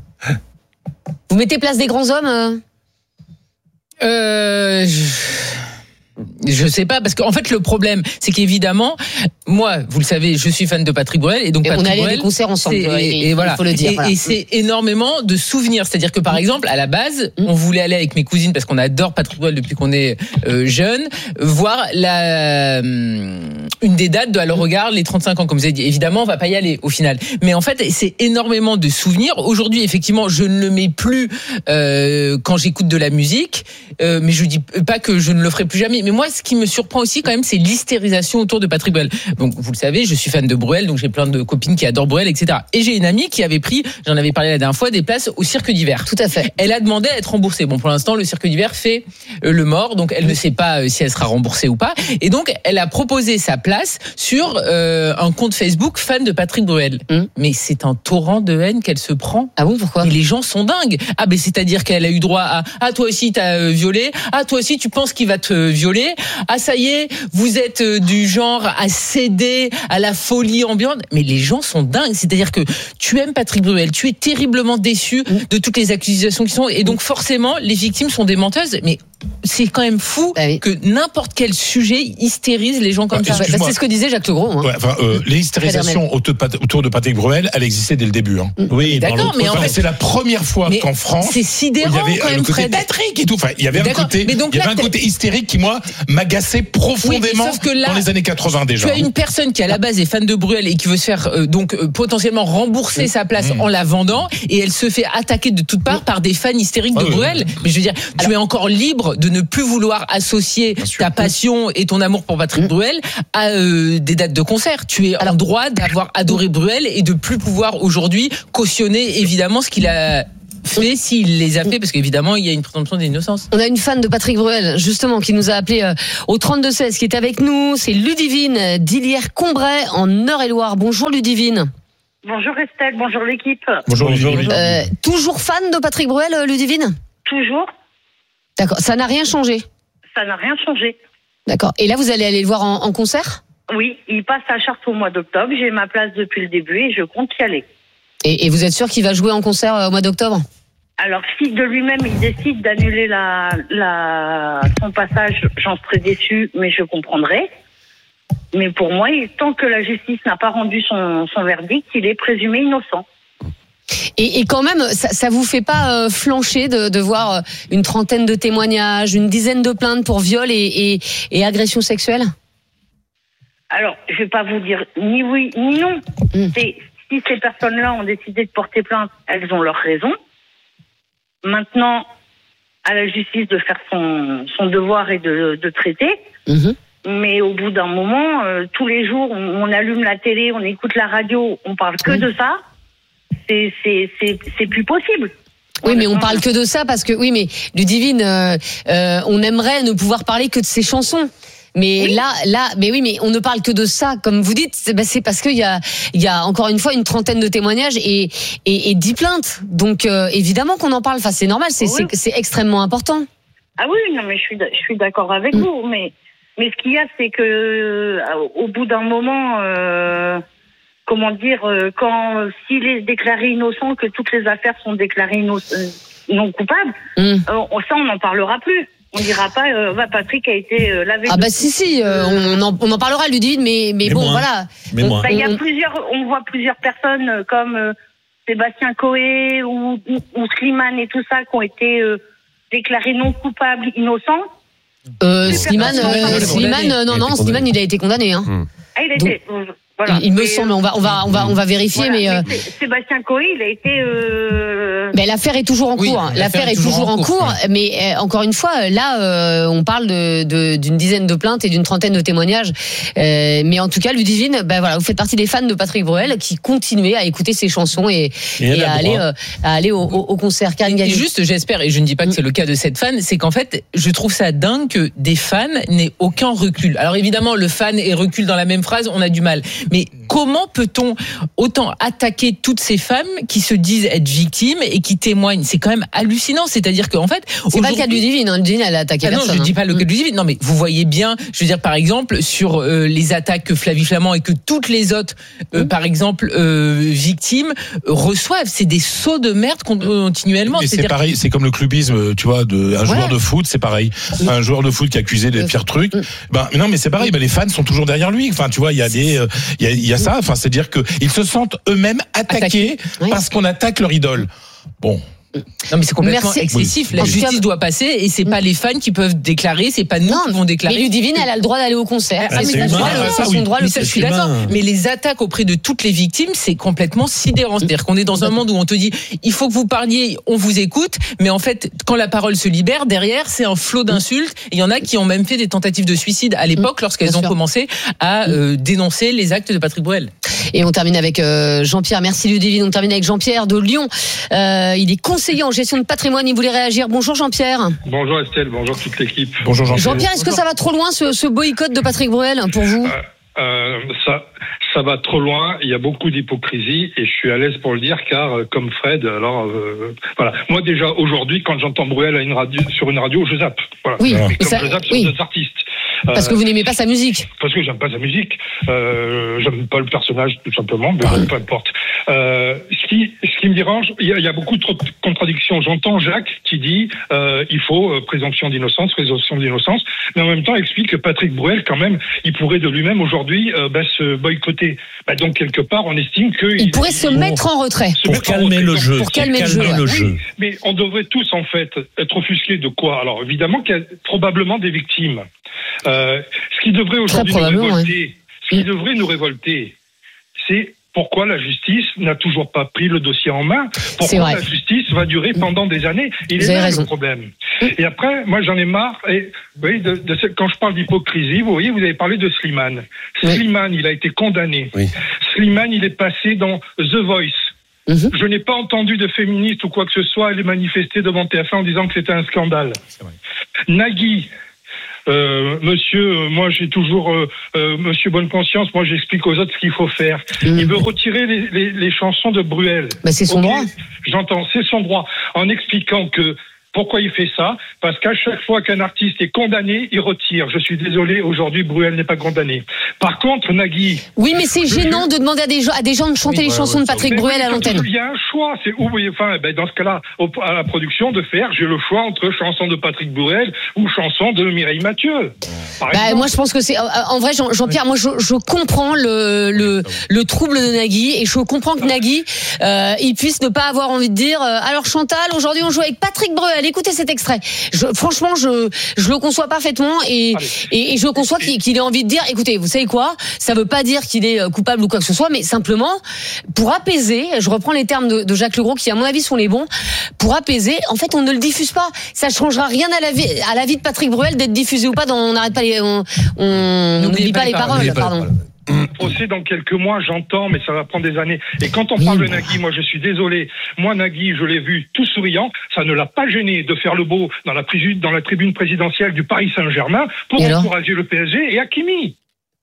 Vous mettez Place des grands hommes euh... Euh, je... Je sais pas, parce qu'en fait le problème, c'est qu'évidemment, moi, vous le savez, je suis fan de Patrick Bruel, et donc et Patrick on allait Bruel, à des concerts ensemble, et, et, et voilà, il faut le dire. Et, voilà. et c'est énormément de souvenirs. C'est-à-dire que par exemple, à la base, on voulait aller avec mes cousines parce qu'on adore Patrick Bruel depuis qu'on est euh, jeune, voir la euh, une des dates de Alors Regarde les trente-cinq ans, comme vous avez dit. Évidemment, on va pas y aller au final, mais en fait, c'est énormément de souvenirs. Aujourd'hui, effectivement, je ne le mets plus euh, quand j'écoute de la musique, euh, mais je dis pas que je ne le ferai plus jamais. Mais moi, ce qui me surprend aussi quand même, c'est l'hystérisation autour de Patrick Bruel. Donc vous le savez, je suis fan de Bruel, donc j'ai plein de copines qui adorent Bruel, et cetera. Et j'ai une amie qui avait pris, j'en avais parlé la dernière fois, des places au Cirque d'hiver. Tout à fait. Elle a demandé à être remboursée. Bon, pour l'instant, le Cirque d'hiver fait le mort, donc elle ne sait pas si elle sera remboursée ou pas. Et donc elle a proposé sa place sur euh, un compte Facebook fan de Patrick Bruel. Mmh. Mais c'est un torrent de haine qu'elle se prend. Ah bon, pourquoi? Et les gens sont dingues. Ah ben c'est-à-dire qu'elle a eu droit à ah toi aussi t'as violé, ah toi aussi tu penses qu'il va te violer, ah ça y est vous êtes du genre à céder à la folie ambiante. Mais les gens sont dingues. C'est-à-dire que tu aimes Patrick Bruel, tu es terriblement déçu de toutes les accusations qui sont, et donc forcément les victimes sont des menteuses. Mais c'est quand même fou ah oui. que n'importe quel sujet hystérise les gens comme Ah, ça. Bah, c'est ce que disait Jacques Legros. Hein. Ouais, enfin, euh, l'hystérisation autour de Patrick Bruel, elle existait dès le début. Hein. Oui, d'accord, mais en fait, c'est la première fois mais qu'en France, c'est sidérant, il y avait quand le même, côté Fred. Patrick et tout. Enfin, il y avait un D'accord, côté, mais donc il y avait là, un t'es- côté hystérique qui moi m'agaçait profondément Oui, sauf que là, dans les années quatre-vingts déjà. Tu as une personne qui à la base est fan de Bruel et qui veut se faire euh, donc euh, potentiellement rembourser sa place Mmh. en la vendant, et elle se fait attaquer de toutes parts par des fans hystériques de Ah oui. Bruel. Mais je veux dire, tu es encore libre de ne plus vouloir associer ta passion et ton amour pour Patrick Bruel à euh, des dates de concert. Tu es en droit d'avoir adoré Bruel et de plus pouvoir aujourd'hui cautionner évidemment ce qu'il a fait, s'il les a fait, parce qu'évidemment il y a une présomption d'innocence. On a une fan de Patrick Bruel, justement, qui nous a appelé euh, au trente-deux seize, qui est avec nous. C'est Ludivine euh, d'Illière-Combray, en Eure-et-Loire. Bonjour Ludivine. Bonjour Estelle, bonjour l'équipe. Bonjour, bonjour. Euh, toujours fan de Patrick Bruel, euh, Ludivine? Toujours, D'accord, ça n'a rien changé. ça n'a rien changé. D'accord. Et là, vous allez aller le voir en, en concert? Oui, il passe à Chartres au mois d'octobre. J'ai ma place depuis le début et je compte y aller. Et, et vous êtes sûr qu'il va jouer en concert euh, au mois d'octobre? Alors, si de lui-même il décide d'annuler la, la, son passage, j'en serais déçue, mais je comprendrai. Mais pour moi, il- tant que la justice n'a pas rendu son, son verdict, il est présumé innocent. Et, et quand même, ça, ça vous fait pas euh, flancher de, de voir euh, une trentaine de témoignages, une dizaine de plaintes pour viol et, et, et agression sexuelle? Alors, je vais pas vous dire ni oui ni non. Mm. C'est, si ces personnes-là ont décidé de porter plainte, elles ont leurs raisons. Maintenant, à la justice de faire son, son devoir et de, de traiter. Mhm. Mais au bout d'un moment, euh, tous les jours, on, on allume la télé, on écoute la radio, on parle que Oui. de ça. C'est, c'est, c'est, c'est plus possible. Oui, mais on Honnêtement. parle que de ça parce que, oui, mais Ludivine, euh, euh, on aimerait ne pouvoir parler que de ses chansons. Mais Oui. là, là, mais oui, mais on ne parle que de ça, comme vous dites. C'est, ben, c'est parce qu'il y a, il y a encore une fois une trentaine de témoignages et et, et dix plaintes. Donc euh, évidemment qu'on en parle. Enfin, c'est normal. C'est Oui. c'est, c'est extrêmement important. Ah oui, non, mais je suis, d- je suis d'accord avec Mm. vous. Mais, mais ce qu'il y a, c'est que euh, au bout d'un moment, euh, comment dire, euh, quand s'il est déclaré innocent, que toutes les affaires sont déclarées inno- euh, non coupables, Mm. euh, on- ça, on n'en parlera plus. On dira pas, euh, va Patrick a été euh, lavé. Ah de- bah si si, euh, on, en, on en parlera, Ludivine. Mais mais, Mais bon, moins. voilà. Mais On- moi. Bah, il y a on- plusieurs, on voit plusieurs personnes euh, comme euh, Sébastien Coé ou, ou, ou Slimane et tout ça qui ont été euh, déclarés non coupables, innocents. Euh, Plus Slimane, personne. euh, Il a été Slimane, condamné. euh, non Il a non, été Slimane, condamné. il a été condamné. Hein. Ah, il a Donc, été. euh, voilà. Il, il me Mais, semble. euh, On va on va on va on va vérifier, voilà, mais. euh, mais Sé- Sébastien Coé, il a été. Euh... Mais l'affaire est toujours en Oui, cours. L'affaire est toujours en cours. Mais euh, encore une fois, là, euh, on parle de, de, d'une dizaine de plaintes et d'une trentaine de témoignages. Euh, mais en tout cas, Ludivine, ben voilà, vous faites partie des fans de Patrick Bruel qui continuaient à écouter ses chansons et, Et elle et a à le aller droit. euh, à aller au, au, au concert. Karine Et Galli. juste, j'espère, et je ne dis pas que c'est le cas de cette fan, c'est qu'en fait, je trouve ça dingue que des fans n'aient aucun recul. Alors évidemment, le fan et recul dans la même phrase, on a du mal. Mais comment peut-on autant attaquer toutes ces femmes qui se disent être victimes et qui témoignent? C'est quand même hallucinant. C'est-à-dire qu'en fait, C'est pas le cas de aujourd'hui- Ludivine. Hein. Ludivine, elle a attaqué Ah non, personne. je dis hein. pas le cas de Ludivine. Non, mais vous voyez bien, je veux dire, par exemple, sur euh, les attaques que Flavie Flamand et que toutes les autres, euh, par exemple, euh, victimes, euh, reçoivent. C'est des sauts de merde con- continuellement. Mais c'est C'est-à-dire- pareil, c'est comme le clubisme, tu vois, de un joueur Ouais. de foot, c'est pareil. Un joueur de foot qui est accusé des Euh, pires trucs. mm. Ben non, mais c'est pareil. Ben les fans sont toujours derrière lui. Enfin, tu vois, il y a des, euh, il y a, il y a ça. Enfin, c'est à dire que ils se sentent eux-mêmes attaqués Attaqués. Oui. parce qu'on attaque leur idole. Bon. Non, mais c'est complètement Merci. excessif. Oui. La En tout justice cas- doit passer et c'est pas les fans qui peuvent déclarer, c'est pas nous Non, qui vont déclarer. mais Ludivine, elle a le droit d'aller au concert. Ah, mais c'est ça, son je droit, suis le- d'accord. c'est son droit Mais le ça, je suis humain. d'accord. Mais les attaques auprès de toutes les victimes, c'est complètement sidérant. C'est-à-dire qu'on est dans un monde où on te dit, il faut que vous parliez, on vous écoute, mais en fait, quand la parole se libère, derrière, c'est un flot d'insultes. Il y en a qui ont même fait des tentatives de suicide à l'époque lorsqu'elles Bien ont sûr. commencé à euh, dénoncer les actes de Patrick Bruel. Et on termine avec euh, Jean-Pierre. Merci Ludivine. On termine avec Jean-Pierre de Lyon. Euh, il est conseiller en gestion de patrimoine. Il voulait réagir. Bonjour Jean-Pierre. Bonjour Estelle, bonjour toute l'équipe. Bonjour Jean-Pierre. Jean-Pierre, est-ce que ça va trop loin ce, ce boycott de Patrick Bruel pour vous? Euh, ça, ça va trop loin, il y a beaucoup d'hypocrisie et je suis à l'aise pour le dire car euh, comme Fred, alors euh, voilà. Moi déjà aujourd'hui quand j'entends Bruel à une radio, sur une radio, je zappe. Voilà. Oui, Et et comme ça- je zappe sur oui. d'autres artistes. Parce que vous n'aimez pas sa musique. Parce que j'aime pas sa musique. Euh, j'aime pas le personnage, tout simplement, mais bon, peu importe. Euh, ce qui, ce qui me dérange, il y, y a beaucoup trop de contradictions. J'entends Jacques qui dit euh, il faut euh, présomption d'innocence, présomption d'innocence, mais en même temps explique que Patrick Bruel, quand même, il pourrait de lui-même aujourd'hui euh, bah, se boycotter. Bah, donc quelque part, on estime que il, il pourrait il, se il, mettre en retrait se pour calmer le jeu. Pour calmer le jeu. Le jeu. Oui, mais on devrait tous en fait être offusqués de quoi? Alors évidemment qu'il y a probablement des victimes. Euh, ce qui devrait aujourd'hui nous révolter, ouais. ce qui devrait nous révolter, c'est pourquoi la justice n'a toujours pas pris le dossier en main. Pourquoi la justice va durer pendant des années. Il vous est là raison. le problème. Et après, moi j'en ai marre. Et, vous voyez, de, de, de, quand je parle d'hypocrisie, vous voyez, vous avez parlé de Slimane. Oui. Slimane, il a été condamné. Oui. Slimane, il est passé dans The Voice. Mmh. Je n'ai pas entendu de féministe ou quoi que ce soit aller manifester devant T F un en disant que c'était un scandale. Nagui, euh, monsieur, moi j'ai toujours, euh, euh, monsieur bonne conscience, moi j'explique aux autres ce qu'il faut faire. Mmh. Il veut retirer les, les, les chansons de Bruel. Bah c'est son okay, droit. J'entends, c'est son droit. En expliquant que pourquoi il fait ça? Parce qu'à chaque fois qu'un artiste est condamné, il retire. Je suis désolé, aujourd'hui, Bruel n'est pas condamné. Par contre, Nagui... Oui, mais c'est gênant je... de demander à des, gens, à des gens de chanter oui, les ouais, chansons ouais, de Patrick Bruel oui, à l'antenne. Il y a un choix. C'est où, enfin, ben, dans ce cas-là, à la production, de faire, j'ai le choix entre chansons de Patrick Bruel ou chansons de Mireille Mathieu. Bah, moi, je pense que c'est... En vrai, Jean, Jean-Pierre, moi, je, je comprends le, le, le trouble de Nagui et je comprends que Nagui, euh, il puisse ne pas avoir envie de dire euh, alors Chantal, aujourd'hui, on joue avec Patrick Bruel. Écoutez cet extrait. Je, franchement, je, je le conçois parfaitement et, et, et je conçois qu'il, qu'il ait envie de dire, écoutez, vous savez quoi? Ça veut pas dire qu'il est coupable ou quoi que ce soit, mais simplement, pour apaiser, je reprends les termes de, de Jacques Legros, qui à mon avis sont les bons, pour apaiser, en fait, on ne le diffuse pas. Ça changera rien à la vie, à la vie de Patrick Bruel d'être diffusé ou pas dans, on n'arrête pas les, on, on n'oublie pas, pas les paroles, paroles pardon. Procès dans quelques mois, j'entends, mais ça va prendre des années. Et quand on parle de Nagui, moi je suis désolé. Moi Nagui, je l'ai vu tout souriant. Ça ne l'a pas gêné de faire le beau dans la, dans la tribune présidentielle du Paris Saint-Germain pour encourager le P S G et Hakimi.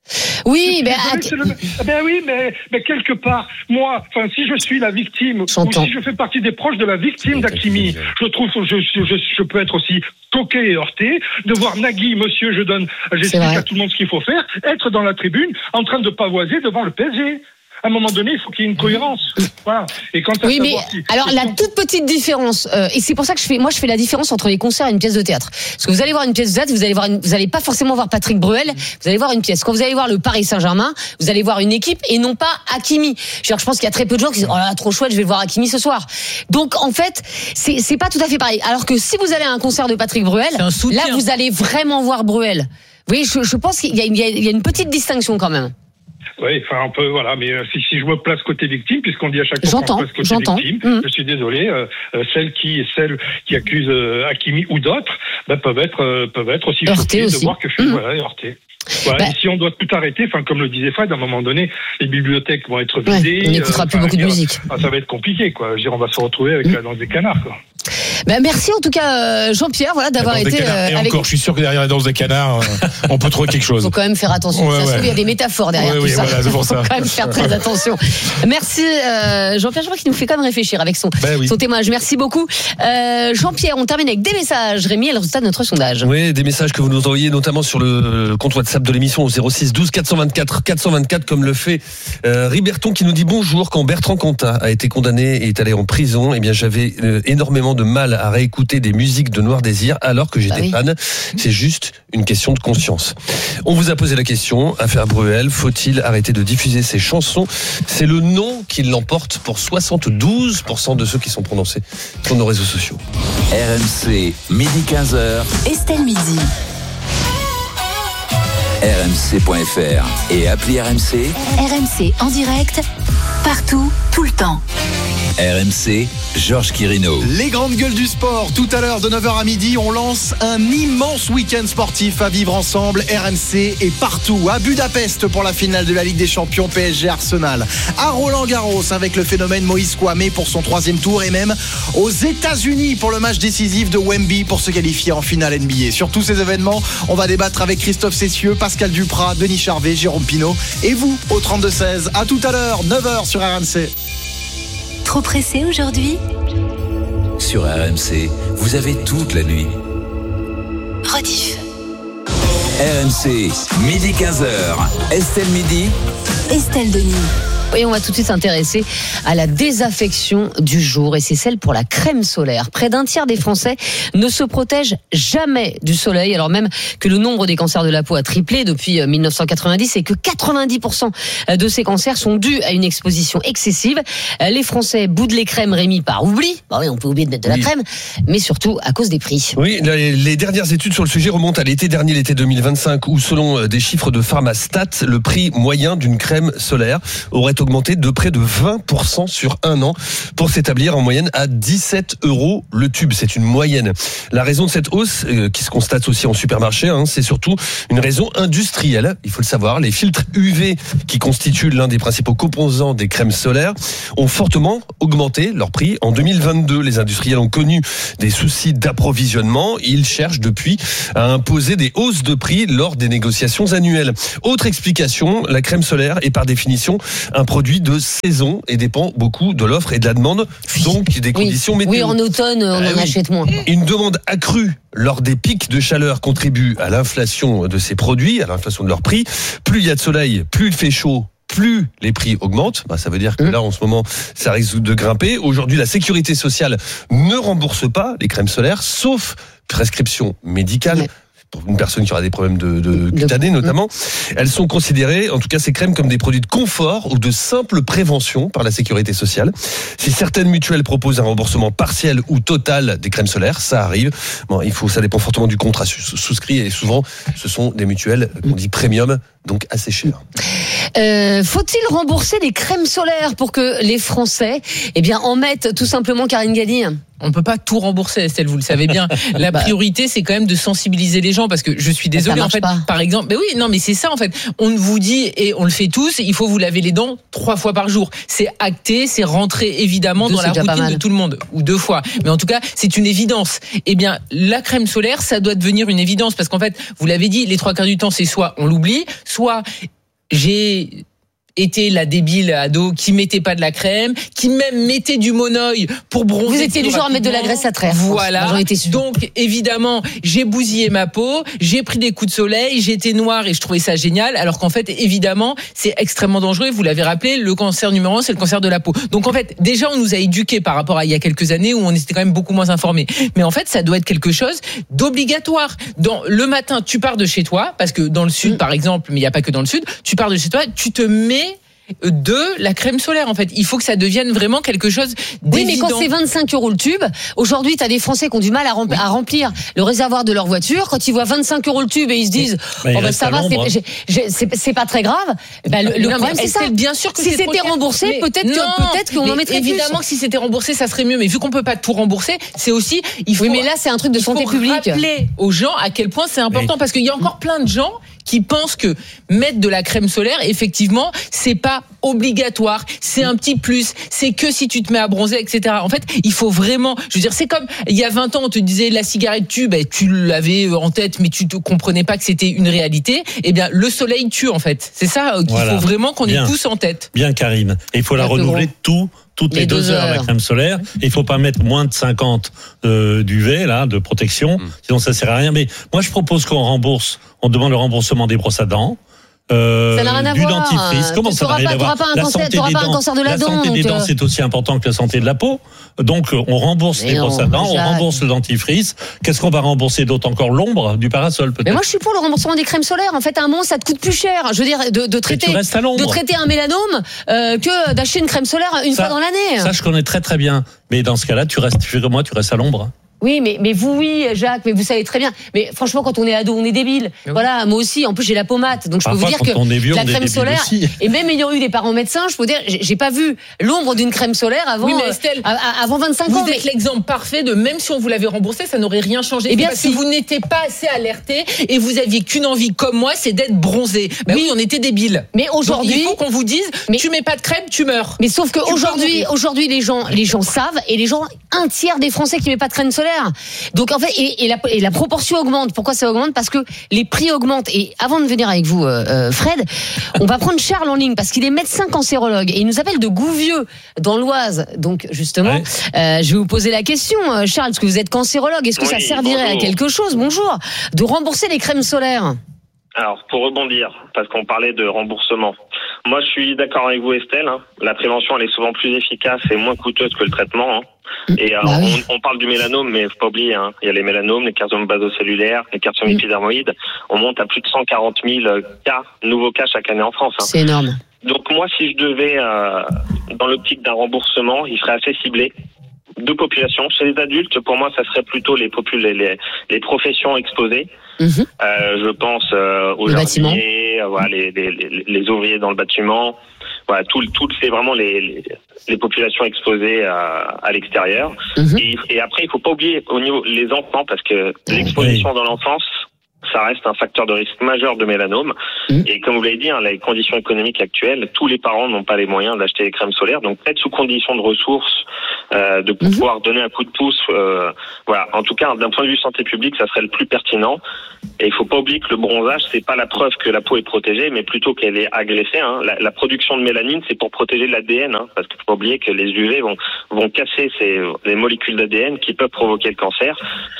Oui, mais le... ben oui, mais, mais quelque part, moi, enfin, si je suis la victime J'entends. ou si je fais partie des proches de la victime d'Hakimi, je trouve, je, je, je, je peux être aussi toqué et heurté de voir Nagui, monsieur, je donne, j'explique à tout le monde ce qu'il faut faire, être dans la tribune, en train de pavoiser devant le P S G. À un moment donné, il faut qu'il y ait une cohérence. Voilà. Et quand oui, mais si, alors la toute petite différence, euh, et c'est pour ça que je fais, moi, je fais la différence entre les concerts et une pièce de théâtre. Parce que vous allez voir une pièce de théâtre, vous allez voir, une, vous allez pas forcément voir Patrick Bruel, vous allez voir une pièce. Quand vous allez voir le Paris Saint-Germain, vous allez voir une équipe et non pas Hakimi. Je pense qu'il y a très peu de gens qui disent, oh là, trop chouette, je vais voir Hakimi ce soir. Donc, en fait, c'est, c'est pas tout à fait pareil. Alors que si vous allez à un concert de Patrick Bruel, là, vous allez vraiment voir Bruel. Vous voyez, je, je pense qu'il y a, il y a une petite distinction quand même. Oui, enfin un peu, voilà, mais euh, si, si je me place côté victime, puisqu'on dit à chaque fois qu'on se place côté j'entends. victime, mmh. je suis désolé, euh, euh, celles qui celles qui accusent euh, Hakimi ou d'autres, ben, peuvent être euh, peuvent être aussi choquées de voir que je suis mmh. voilà, heurté. Voilà, bah, et si on doit tout arrêter, enfin comme le disait Fred, à un moment donné, les bibliothèques vont être vidées. Ouais, on n'écoutera euh, plus beaucoup de musique. Ah, ça va être compliqué, quoi. Je veux dire, on va se retrouver avec mmh. la danse des canards, quoi. Bah merci en tout cas Jean-Pierre, voilà d'avoir été. Euh, et avec... encore, je suis sûr que derrière la danse des canards, euh, on peut trouver quelque chose. Il faut quand même faire attention. Ouais, ça ouais. se trouve, il y a des métaphores derrière ouais, tout oui, ça. Voilà, c'est pour il faut ça. quand même faire très attention. Merci euh, Jean-Pierre, je crois qu'il nous fait quand même réfléchir avec son, bah oui. son témoignage. Merci beaucoup. Euh, Jean-Pierre, on termine avec des messages. Rémi, elle résultat de notre sondage. Oui, des messages que vous nous envoyez notamment sur le compte WhatsApp de l'émission au zéro six douze quatre cent vingt-quatre quatre cent vingt-quatre, comme le fait euh, Riberton qui nous dit bonjour. Quand Bertrand Cantat a été condamné et est allé en prison, eh bien j'avais euh, énormément de mal à réécouter des musiques de Noir Désir alors que j'étais bah oui. fan. C'est juste une question de conscience. On vous a posé la question, affaire Bruel, faut-il arrêter de diffuser ses chansons? C'est le non qui l'emporte pour soixante-douze pour cent de ceux qui sont prononcés sur nos réseaux sociaux. R M C, midi quinze heures. Estelle Midi. R M C point F R et appli R M C. R M C en direct, partout, tout le temps. R M C, Georges Quirino. Les grandes gueules du sport, tout à l'heure de neuf heures à midi, on lance un immense week-end sportif à vivre ensemble. R M C est partout, à Budapest pour la finale de la Ligue des Champions P S G Arsenal, à Roland-Garros avec le phénomène Moïse Kouamé pour son troisième tour et même aux États-Unis pour le match décisif de Wemby pour se qualifier en finale N B A. Sur tous ces événements, on va débattre avec Christophe Cessieux, Pascal Duprat, Denis Charvet, Jérôme Pinault et vous au trente-deux seize. À tout à l'heure, neuf heures sur R M C. Trop pressé aujourd'hui? Sur R M C, vous avez toute la nuit. Rediff. R M C, midi quinze heures. Estelle Midi. Estelle Denis. Et on va tout de suite s'intéresser à la désaffection du jour, et c'est celle pour la crème solaire. Près d'un tiers des Français ne se protègent jamais du soleil, alors même que le nombre des cancers de la peau a triplé depuis dix-neuf cent quatre-vingt-dix et que quatre-vingt-dix pour cent de ces cancers sont dus à une exposition excessive. Les Français boudent les crèmes, Rémi, par oubli. Bah oui, on peut oublier de mettre de la Oui. crème, mais surtout à cause des prix. Oui, les, les dernières études sur le sujet remontent à l'été dernier, l'été deux mille vingt-cinq, où selon des chiffres de Pharmastat, le prix moyen d'une crème solaire aurait augmenté de près de vingt pour cent sur un an pour s'établir en moyenne à dix-sept euros le tube. C'est une moyenne. La raison de cette hausse, euh, qui se constate aussi en supermarché, hein, c'est surtout une raison industrielle. Il faut le savoir, les filtres U V qui constituent l'un des principaux composants des crèmes solaires ont fortement augmenté leur prix. En deux mille vingt-deux, les industriels ont connu des soucis d'approvisionnement. Ils cherchent depuis à imposer des hausses de prix lors des négociations annuelles. Autre explication, la crème solaire est par définition un produit de saison et dépend beaucoup de l'offre et de la demande, donc des conditions oui. météo. Oui, en automne, on Ah en oui. achète moins. Une demande accrue lors des pics de chaleur contribue à l'inflation de ces produits, à l'inflation de leur prix. Plus il y a de soleil, plus il fait chaud, plus les prix augmentent. Bah, ça veut dire que là, en ce moment, ça risque de grimper. Aujourd'hui, la sécurité sociale ne rembourse pas les crèmes solaires, sauf prescription médicale. Pour une personne qui aura des problèmes de, de cutanés notamment, elles sont considérées, en tout cas ces crèmes, comme des produits de confort ou de simple prévention par la sécurité sociale. Si certaines mutuelles proposent un remboursement partiel ou total des crèmes solaires, ça arrive. Bon, il faut, ça dépend fortement du contrat souscrit, et souvent ce sont des mutuelles qu'on dit premium, donc assez chères. Euh, faut-il rembourser les crèmes solaires pour que les Français, eh bien, en mettent tout simplement, Karine Galli? On peut pas tout rembourser, Estelle, vous le savez bien. La priorité, c'est quand même de sensibiliser les gens, parce que je suis désolée, en fait, pas. par exemple, mais oui, non, mais c'est ça, en fait. On vous dit, et on le fait tous, il faut vous laver les dents trois fois par jour. C'est acté, c'est rentré évidemment deux, dans la routine de tout le monde, ou deux fois. Mais en tout cas, c'est une évidence. Eh bien, la crème solaire, ça doit devenir une évidence, parce qu'en fait, vous l'avez dit, les trois quarts du temps, c'est soit on l'oublie, soit j'ai était la débile ado qui mettait pas de la crème, qui même mettait du monoeil pour bronzer. Vous étiez du genre à mettre de la graisse à traire. Voilà. J'en étais sûre. Donc évidemment, j'ai bousillé ma peau, j'ai pris des coups de soleil, j'étais noire et je trouvais ça génial, alors qu'en fait évidemment, c'est extrêmement dangereux. Vous l'avez rappelé, le cancer numéro un, c'est le cancer de la peau. Donc en fait, déjà on nous a éduqués par rapport à il y a quelques années où on était quand même beaucoup moins informés. Mais en fait, ça doit être quelque chose d'obligatoire. Dans le matin, tu pars de chez toi, parce que dans le sud, mmh. par exemple, mais il n'y a pas que dans le sud, tu pars de chez toi, tu te mets de la crème solaire, en fait. Il faut que ça devienne vraiment quelque chose d'évident. Oui, mais quand c'est vingt-cinq euros le tube, aujourd'hui, t'as des Français qui ont du mal à remplir, oui. à remplir le réservoir de leur voiture. Quand ils voient vingt-cinq euros le tube et ils se disent, bah, oh, bah, ça va, c'est, j'ai, j'ai, c'est, c'est pas très grave. Bah, le, le problème, c'est ça. Bien sûr que si c'était remboursé, mais peut-être non, que, peut-être qu'on en mettrait évidemment plus. Évidemment que si c'était remboursé, ça serait mieux. Mais vu qu'on peut pas tout rembourser, c'est aussi, il faut. Oui, mais là, c'est un truc de santé publique. Rappeler aux gens à quel point c'est important, oui. parce qu'il y a encore plein de gens qui pensent que mettre de la crème solaire, effectivement, c'est pas obligatoire, c'est un petit plus, c'est que si tu te mets à bronzer, et cetera. En fait, il faut vraiment, je veux dire, c'est comme il y a vingt ans, on te disait la cigarette tue, ben, tu l'avais en tête, mais tu ne comprenais pas que c'était une réalité. Eh bien, le soleil tue, en fait. C'est ça qu'il voilà. faut vraiment qu'on Bien. ait tous en tête. Bien, Karine. Et il faut la renouveler tout. Toutes les, les deux, deux heures, heures, la crème solaire. Et il faut pas mettre moins de cinquante euh, d'U V, là, de protection. Mmh. Sinon, ça sert à rien. Mais moi, je propose qu'on rembourse, on demande le remboursement des brosses à dents. Euh, ça n'a rien à du voir. dentifrice. Comment ça n'a rien à voir? La santé des dents, un cancer de la, la dent, santé des donc dents, c'est aussi important que la santé de la peau. Donc, on rembourse mais les brosses à dents, on rembourse le dentifrice. Qu'est-ce qu'on va rembourser d'autre encore? L'ombre du parasol, peut-être. Mais moi, je suis pour le remboursement des crèmes solaires. En fait, à un moment, ça te coûte plus cher. Je veux dire, de, de traiter, de traiter un mélanome euh, que d'acheter une crème solaire une ça, fois dans l'année. Ça, je connais très très bien. Mais dans ce cas-là, tu restes, tu fais comme moi, tu restes à l'ombre. Oui, mais, mais vous, oui, Jacques, mais vous savez très bien. Mais franchement, quand on est ado, on est débile. Oui. Voilà, moi aussi. En plus, j'ai la pommade. Donc, je Parfois, peux vous dire que vieux, la crème solaire, aussi. Et même ayant eu des parents médecins, je peux vous dire, j'ai pas vu l'ombre d'une crème solaire avant, oui, mais Estelle, euh, avant vingt-cinq vous ans. Vous êtes mais... l'exemple parfait de même si on vous l'avait remboursé, ça n'aurait rien changé. Eh bien, parce si. que vous n'étiez pas assez alerté et vous aviez qu'une envie, comme moi, c'est d'être bronzé. Ben oui, oui, on était débiles. Mais aujourd'hui. Il faut qu'on vous dise, mais, tu mets pas de crème, tu meurs. Mais sauf que aujourd'hui, aujourd'hui, les gens, les gens savent et les gens, un tiers des Français qui mettent pas de crème solaire. Donc, en fait, et, et, la, et la proportion augmente. Pourquoi ça augmente? Parce que les prix augmentent. Et avant de venir avec vous, euh, Fred, on va prendre Charles en ligne parce qu'il est médecin cancérologue et il nous appelle de Gouvieux, dans l'Oise. Donc, justement, ouais. euh, je vais vous poser la question, Charles, parce que vous êtes cancérologue. Est-ce que oui, ça servirait bonjour. à quelque chose, bonjour, de rembourser les crèmes solaires? Alors, pour rebondir, parce qu'on parlait de remboursement, moi je suis d'accord avec vous Estelle, hein. La prévention elle est souvent plus efficace et moins coûteuse que le traitement. Hein. Et euh, bah oui. on, on parle du mélanome, mais faut pas oublier, hein, il y a les mélanomes, les carsommes basocellulaires, les carsommes épidermoïdes. On monte à plus de cent quarante mille cas, nouveaux cas chaque année en France. Hein. C'est énorme. Donc moi, si je devais, euh, dans l'optique d'un remboursement, il serait assez ciblé. Deux populations. Chez les adultes, pour moi, ça serait plutôt les, popul- les, les, les professions exposées. Mmh. Euh, je pense euh, aux jardiniers, euh, voilà, les, les, les, les ouvriers dans le bâtiment. Voilà, tout, tout c'est vraiment les, les, les populations exposées à, à l'extérieur. Mmh. Et, et après, il faut pas oublier au niveau les enfants, parce que l'exposition oui. dans l'enfance, ça reste un facteur de risque majeur de mélanome. Mmh. Et comme vous l'avez dit, hein, les conditions économiques actuelles, tous les parents n'ont pas les moyens d'acheter des crèmes solaires. Donc peut-être sous condition de ressources, euh, de pouvoir mmh. donner un coup de pouce. Euh, voilà. En tout cas, d'un point de vue santé publique, ça serait le plus pertinent. Et il faut pas oublier que le bronzage, c'est pas la preuve que la peau est protégée, mais plutôt qu'elle est agressée. Hein. La, la production de mélanine, c'est pour protéger l'A D N, hein, parce qu'il faut pas oublier que les U V vont vont casser ces les molécules d'A D N qui peuvent provoquer le cancer.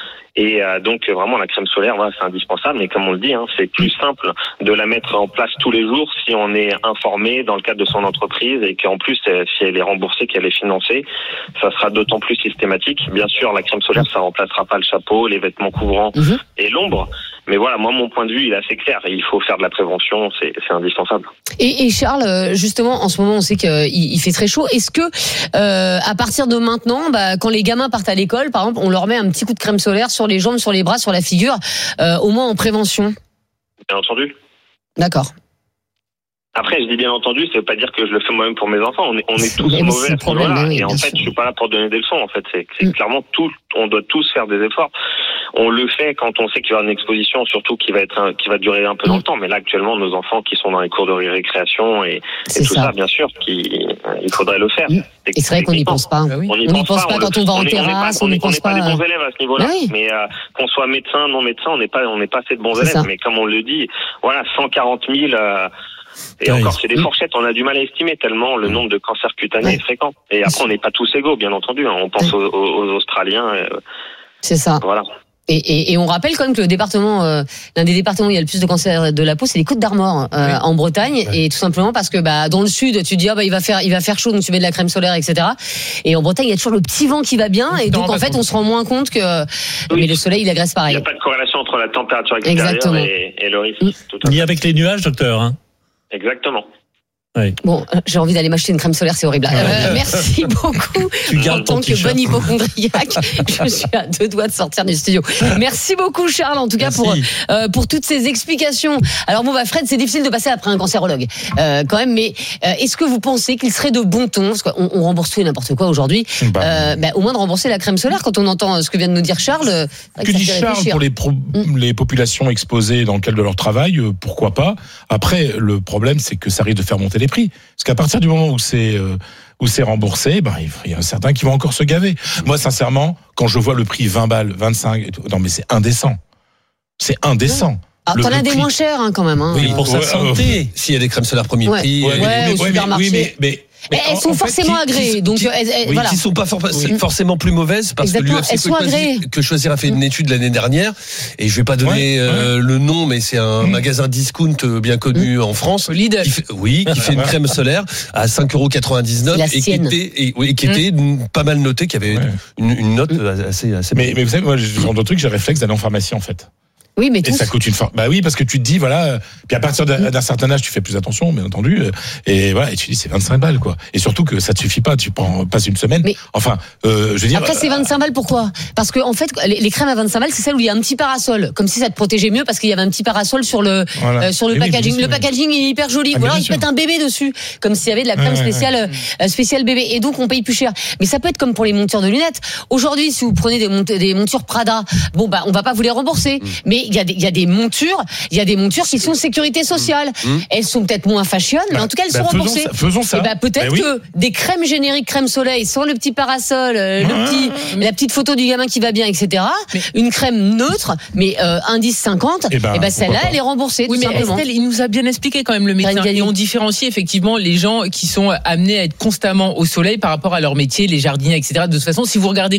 Et euh, donc vraiment la crème solaire, voilà, c'est indispensable. Mais comme on le dit, hein, c'est plus simple de la mettre en place tous les jours si on est informé dans le cadre de son entreprise et qu'en plus si elle est remboursée, qu'elle est financée, ça sera d'autant plus systématique. Bien sûr, la crème solaire, ça remplacera pas le chapeau, les vêtements couvrants mmh. et l'ombre. Mais voilà, moi mon point de vue, il est assez clair. Il faut faire de la prévention, c'est, c'est indispensable. Et, et Charles, justement, en ce moment, on sait qu'il il fait très chaud. Est-ce que euh, à partir de maintenant, bah, quand les gamins partent à l'école, par exemple, on leur met un petit coup de crème solaire sur les jambes, sur les bras, sur la figure, euh, au moins en prévention? Bien entendu. D'accord. Après, je dis bien entendu, ça veut pas dire que je le fais moi-même pour mes enfants. On est, on est tous mauvais à ce niveau-là. Oui, et en fait, sûr. je suis pas là pour donner des leçons. En fait, c'est, c'est mmh. clairement tout. On doit tous faire des efforts. On le fait quand on sait qu'il y aura une exposition, surtout qui va être, un, qui va durer un peu mmh. dans le temps. Mais là, actuellement, nos enfants qui sont dans les cours de récréation et, et tout ça. ça, bien sûr, qui, il faudrait le faire. Mmh. Et c'est vrai qu'on n'y pense pas. On n'y pense, pense pas, pas quand on, on va en terrasse. On n'est pas, pas, pas des bons élèves à ce niveau-là. Oui. Mais euh, qu'on soit médecin, non médecin, on n'est pas, on n'est pas assez de bons c'est élèves. Ça. Mais comme on le dit, voilà, cent quarante mille. Euh, Et ouais, encore, c'est des fourchettes, on a du mal à estimer tellement le nombre de cancers cutanés ouais. est fréquent. Et après, on n'est pas tous égaux, bien entendu. On pense ouais. aux, aux Australiens. Euh, c'est ça. Voilà. Et, et, et on rappelle quand même que le département, euh, l'un des départements où il y a le plus de cancers de la peau, c'est les Côtes d'Armor euh, oui. en Bretagne. Ouais. Et tout simplement parce que bah dans le sud, tu dis ah bah il va faire il va faire chaud, donc tu mets de la crème solaire, et cetera. Et en Bretagne, il y a toujours le petit vent qui va bien, et donc en fait, on se rend moins compte que oui. mais le soleil, il agresse pareil. Il n'y a pas de corrélation entre la température extérieure et, et le risque. Mmh. Ni avec les nuages, docteur. Hein. Exactement. Oui. Bon, j'ai envie d'aller m'acheter une crème solaire, c'est horrible. Euh, merci beaucoup. En tant que bon hypochondriaque, je suis à deux doigts de sortir du studio. Merci beaucoup, Charles, en tout cas pour euh, pour toutes ces explications. Alors bon, bah Fred, c'est difficile de passer après un cancérologue, euh, quand même. Mais euh, est-ce que vous pensez qu'il serait de bon ton, parce qu'on on rembourse tout et n'importe quoi aujourd'hui, bah, euh, bah, au moins de rembourser la crème solaire quand on entend ce que vient de nous dire Charles. Que dit Charles pour les pro- mmh. les populations exposées dans le cadre de leur travail, euh, pourquoi pas. Après, le problème, c'est que ça risque de faire monter les prix. Parce qu'à partir du moment où c'est euh, où c'est remboursé, ben il y a certains qui vont encore se gaver. Moi, sincèrement, quand je vois le prix vingt balles, vingt-cinq, et tout, non mais c'est indécent. C'est indécent. Alors, le, t'en as des moins chers hein, quand même. Hein. Oui, pour euh, sa santé. Euh, S'il y a des crèmes solaires premier ouais. prix. Ouais, ouais, mais, au ouais, supermarché. Mais, oui, mais, mais Mais elles en, sont en forcément fait, qui, agréées, qui, donc qui, elles, elles, oui, voilà. qui sont pas for- oui. forcément plus mauvaises parce Exactement. que l'U F C que choisir, que choisir a fait une étude l'année dernière et je vais pas donner ouais, euh, ouais. le nom, mais c'est un mmh. magasin discount bien connu mmh. en France. Lidl. Qui fait, oui, qui fait une crème solaire à cinq euros quatre-vingt-dix-neuf et qui était, et, oui, qui était mmh. pas mal notée, qui avait ouais. une, une note mmh. assez, assez. Mais, mais vous savez, moi, ce genre de truc, j'ai réflexe d'aller en pharmacie en fait. Oui, mais et ça coûte une fortune. Bah oui, parce que tu te dis, voilà, puis à partir d'un, d'un certain âge, tu fais plus attention, bien entendu, et voilà, et tu dis, c'est vingt-cinq balles, quoi. Et surtout que ça te suffit pas, tu prends, passes une semaine. Mais enfin, euh, je veux dire. Après, c'est vingt-cinq balles, pourquoi? Parce que, en fait, les, les crèmes à vingt-cinq balles, c'est celles où il y a un petit parasol. Comme si ça te protégeait mieux parce qu'il y avait un petit parasol sur le, voilà. euh, sur le et packaging. Oui, le packaging est hyper joli. Ah, ou alors, ils mettent un bébé dessus. Comme s'il y avait de la crème ouais, spéciale, ouais. Euh, spéciale bébé. Et donc, on paye plus cher. Mais ça peut être comme pour les montures de lunettes. Aujourd'hui, si vous prenez des, mont- des montures Prada, bon, bah, on va pas vous les rembourser. Mmh. Mais il y a des, il y a des montures il y a des montures qui sont sécurité sociale. Mmh. Elles sont peut-être moins fashion, mais bah, en tout cas, elles bah, sont remboursées. Faisons ça. Faisons ça. Et bah, peut-être bah, oui. que des crèmes génériques crème soleil sans le petit parasol, euh, le ah, petit, mais... la petite photo du gamin qui va bien, et cetera. Mais... Une crème neutre, mais euh, indice cinquante, et bah, et bah celle-là, elle est remboursée. Oui, tout mais simplement. Estelle, il nous a bien expliqué quand même le médecin. Et on différencie effectivement les gens qui sont amenés à être constamment au soleil par rapport à leur métier, les jardiniers, et cetera. De toute façon, si vous regardez quand même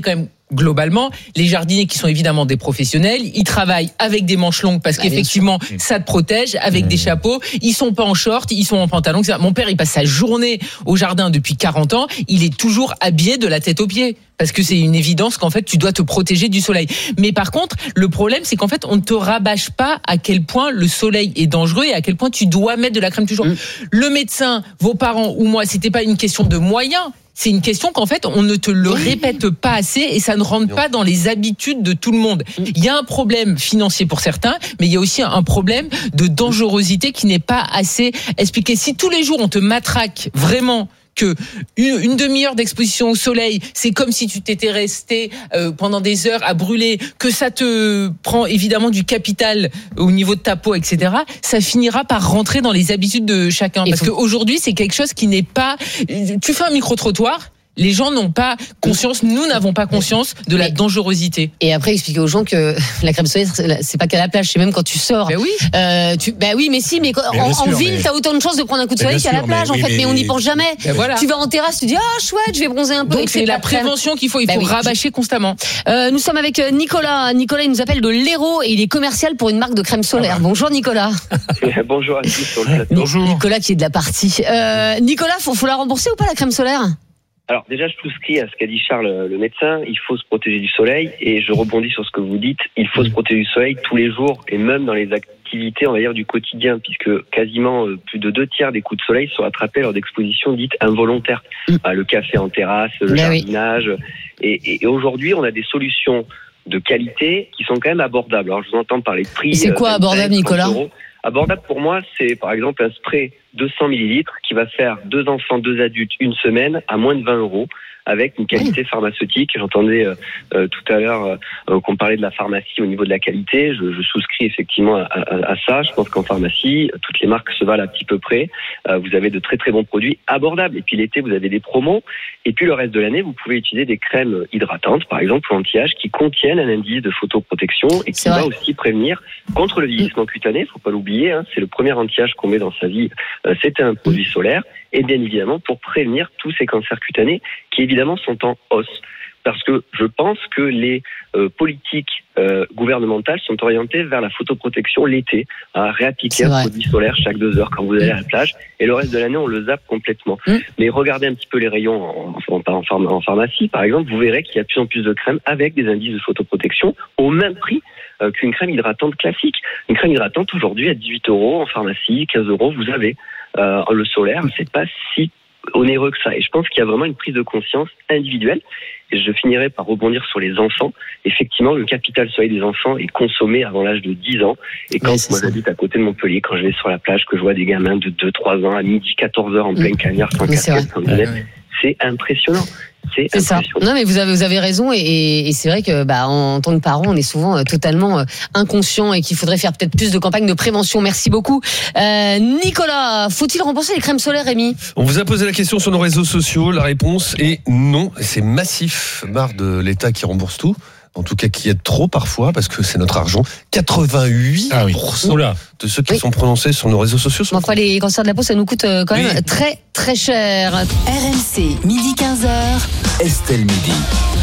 globalement, les jardiniers qui sont évidemment des professionnels, ils travaillent avec des manches longues parce bah, qu'effectivement, ça te protège, avec mmh. des chapeaux. Ils sont pas en short, ils sont en pantalon. Mon père, il passe sa journée au jardin depuis quarante ans. Il est toujours habillé de la tête aux pieds. Parce que c'est une évidence qu'en fait, tu dois te protéger du soleil. Mais par contre, le problème, c'est qu'en fait, on ne te rabâche pas à quel point le soleil est dangereux et à quel point tu dois mettre de la crème toujours. Mmh. Le médecin, vos parents ou moi, c'était pas une question de moyens. C'est une question qu'en fait, on ne te le répète pas assez et ça ne rentre pas dans les habitudes de tout le monde. Il y a un problème financier pour certains, mais il y a aussi un problème de dangerosité qui n'est pas assez expliqué. Si tous les jours, on te matraque vraiment que une, une demi-heure d'exposition au soleil, c'est comme si tu t'étais resté euh, pendant des heures à brûler, que ça te prend évidemment du capital au niveau de ta peau, et cetera, ça finira par rentrer dans les habitudes de chacun. Parce qu'aujourd'hui, c'est quelque chose qui n'est pas... Tu fais un micro-trottoir, les gens n'ont pas conscience, nous n'avons pas conscience de la dangerosité. Et après, expliquer aux gens que la crème solaire, c'est pas qu'à la plage, c'est même quand tu sors. Ben oui. Euh, tu, ben oui, mais si, mais, mais en, sûr, en ville, mais... t'as autant de chances de prendre un coup de soleil qu'à la plage, mais, en oui, fait, mais, mais on n'y pense jamais. Ben voilà. Tu vas en terrasse, tu dis, ah, oh, chouette, je vais bronzer un peu. Donc, c'est la prévention qu'il faut, il faut ben oui. rabâcher constamment. Euh, nous sommes avec Nicolas. Nicolas, il nous appelle de l'Hérault et il est commercial pour une marque de crème solaire. Ah bah. Bonjour, Nicolas. Bonjour à tous sur le plateau. Bonjour. Nicolas qui est de la partie. Euh, Nicolas, faut, faut la rembourser ou pas, la crème solaire? Alors déjà, je souscris à ce qu'a dit Charles, le médecin. Il faut se protéger du soleil et je rebondis sur ce que vous dites. Il faut se protéger du soleil tous les jours et même dans les activités, on va dire, du quotidien, puisque quasiment plus de deux tiers des coups de soleil sont attrapés lors d'expositions dites involontaires. Mmh. Ah, le café en terrasse, le Mais jardinage. Oui. Et, et aujourd'hui, on a des solutions de qualité qui sont quand même abordables. Alors je vous entends parler de prix. Et c'est quoi abordable, Nicolas ? Abordable pour moi, c'est par exemple un spray deux cents millilitres qui va faire deux enfants, deux adultes, une semaine à moins de vingt euros avec une qualité pharmaceutique. J'entendais euh, euh, tout à l'heure euh, qu'on parlait de la pharmacie au niveau de la qualité. Je, je souscris effectivement à, à, à ça. Je pense qu'en pharmacie, toutes les marques se valent à petit peu près. Euh, vous avez de très très bons produits abordables. Et puis l'été, vous avez des promos. Et puis le reste de l'année, vous pouvez utiliser des crèmes hydratantes, par exemple, ou anti-âge, qui contiennent un indice de photoprotection et qui va aussi prévenir contre le vieillissement cutané. Il ne faut pas l'oublier. Hein, c'est le premier anti-âge qu'on met dans sa vie. Euh, c'est un produit solaire. Et bien évidemment pour prévenir tous ces cancers cutanés qui évidemment sont en hausse. Parce que je pense que les euh, politiques euh, gouvernementales sont orientées vers la photoprotection l'été, à réappliquer un produit solaire chaque deux heures quand vous allez à la plage, et le reste de l'année on le zappe complètement. Mmh. Mais regardez un petit peu les rayons en, en, en, en pharmacie, par exemple, vous verrez qu'il y a de plus en plus de crèmes avec des indices de photoprotection au même prix euh, qu'une crème hydratante classique. Une crème hydratante aujourd'hui à dix-huit euros en pharmacie, quinze euros vous avez. Euh, le solaire, c'est pas si onéreux que ça. Et je pense qu'il y a vraiment une prise de conscience individuelle. Et je finirai par rebondir sur les enfants. Effectivement, le capital soleil des enfants est consommé avant l'âge de dix ans. Et quand ouais, moi j'habite à côté de Montpellier, quand je vais sur la plage, que je vois des gamins de deux trois ans à midi, quatorze heures en pleine cagnard, sans casquette, sans lunettes, c'est impressionnant. C'est, c'est ça. Non, mais vous avez, vous avez raison, et, et c'est vrai que, bah, en tant que parents, on est souvent euh, totalement euh, inconscients et qu'il faudrait faire peut-être plus de campagnes de prévention. Merci beaucoup. Euh, Nicolas, faut-il rembourser les crèmes solaires, Rémi ? On vous a posé la question sur nos réseaux sociaux. La réponse est non. C'est massif. Marre de l'État qui rembourse tout. En tout cas, qui aide trop parfois, parce que c'est notre argent. quatre-vingt-huit pour cent ah oui. de ceux qui oui. sont prononcés sur nos réseaux sociaux sont enfin, les cancers de la peau, ça nous coûte quand même oui. très, très cher. R M C, midi quinze heures. Estelle Midi.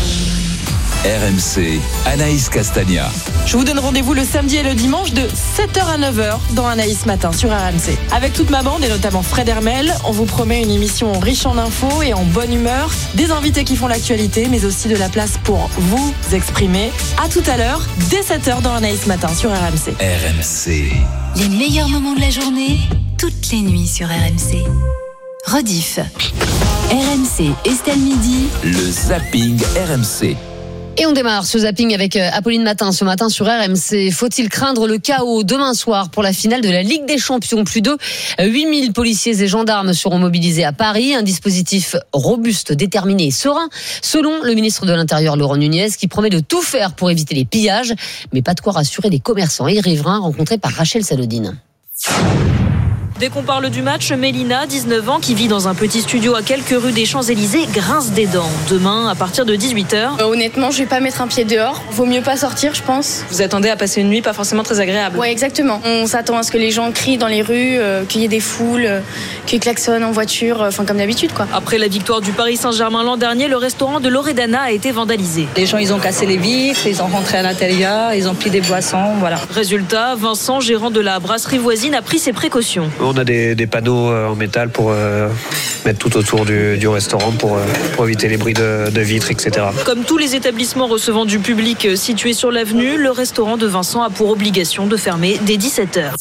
R M C, Anaïs Castagna. Je vous donne rendez-vous le samedi et le dimanche de sept heures à neuf heures dans Anaïs Matin sur R M C. Avec toute ma bande et notamment Fred Hermel, on vous promet une émission riche en infos et en bonne humeur, des invités qui font l'actualité, mais aussi de la place pour vous exprimer. À tout à l'heure, dès sept heures dans Anaïs Matin sur R M C. R M C. Les meilleurs moments de la journée, toutes les nuits sur R M C. Rediff. R M C, Estelle Midi. Le zapping R M C. Et on démarre ce zapping avec Apolline Matin ce matin sur R M C. Faut-il craindre le chaos demain soir pour la finale de la Ligue des Champions ? Plus de huit mille policiers et gendarmes seront mobilisés à Paris. Un dispositif robuste, déterminé et serein, selon le ministre de l'Intérieur Laurent Nunez, qui promet de tout faire pour éviter les pillages, mais pas de quoi rassurer les commerçants et riverains rencontrés par Rachel Salodine. Dès qu'on parle du match, Mélina, dix-neuf ans, qui vit dans un petit studio à quelques rues des Champs-Élysées, grince des dents. Demain, à partir de dix-huit heures. Euh, honnêtement, je vais pas mettre un pied dehors. Vaut mieux pas sortir, je pense. Vous attendez à passer une nuit pas forcément très agréable. Ouais, exactement. On s'attend à ce que les gens crient dans les rues, euh, qu'il y ait des foules, euh, qu'ils klaxonnent en voiture, enfin euh, comme d'habitude, quoi. Après la victoire du Paris Saint-Germain l'an dernier, le restaurant de Loredana a été vandalisé. Les gens, ils ont cassé les vitres, ils ont rentré à l'intérieur, ils ont pris des boissons, voilà. Résultat, Vincent, gérant de la brasserie voisine, a pris ses précautions. On a des, des panneaux en métal pour euh, mettre tout autour du, du restaurant pour, euh, pour éviter les bruits de, de vitres, et cetera. Comme tous les établissements recevant du public situés sur l'avenue, le restaurant de Vincent a pour obligation de fermer dès dix-sept heures.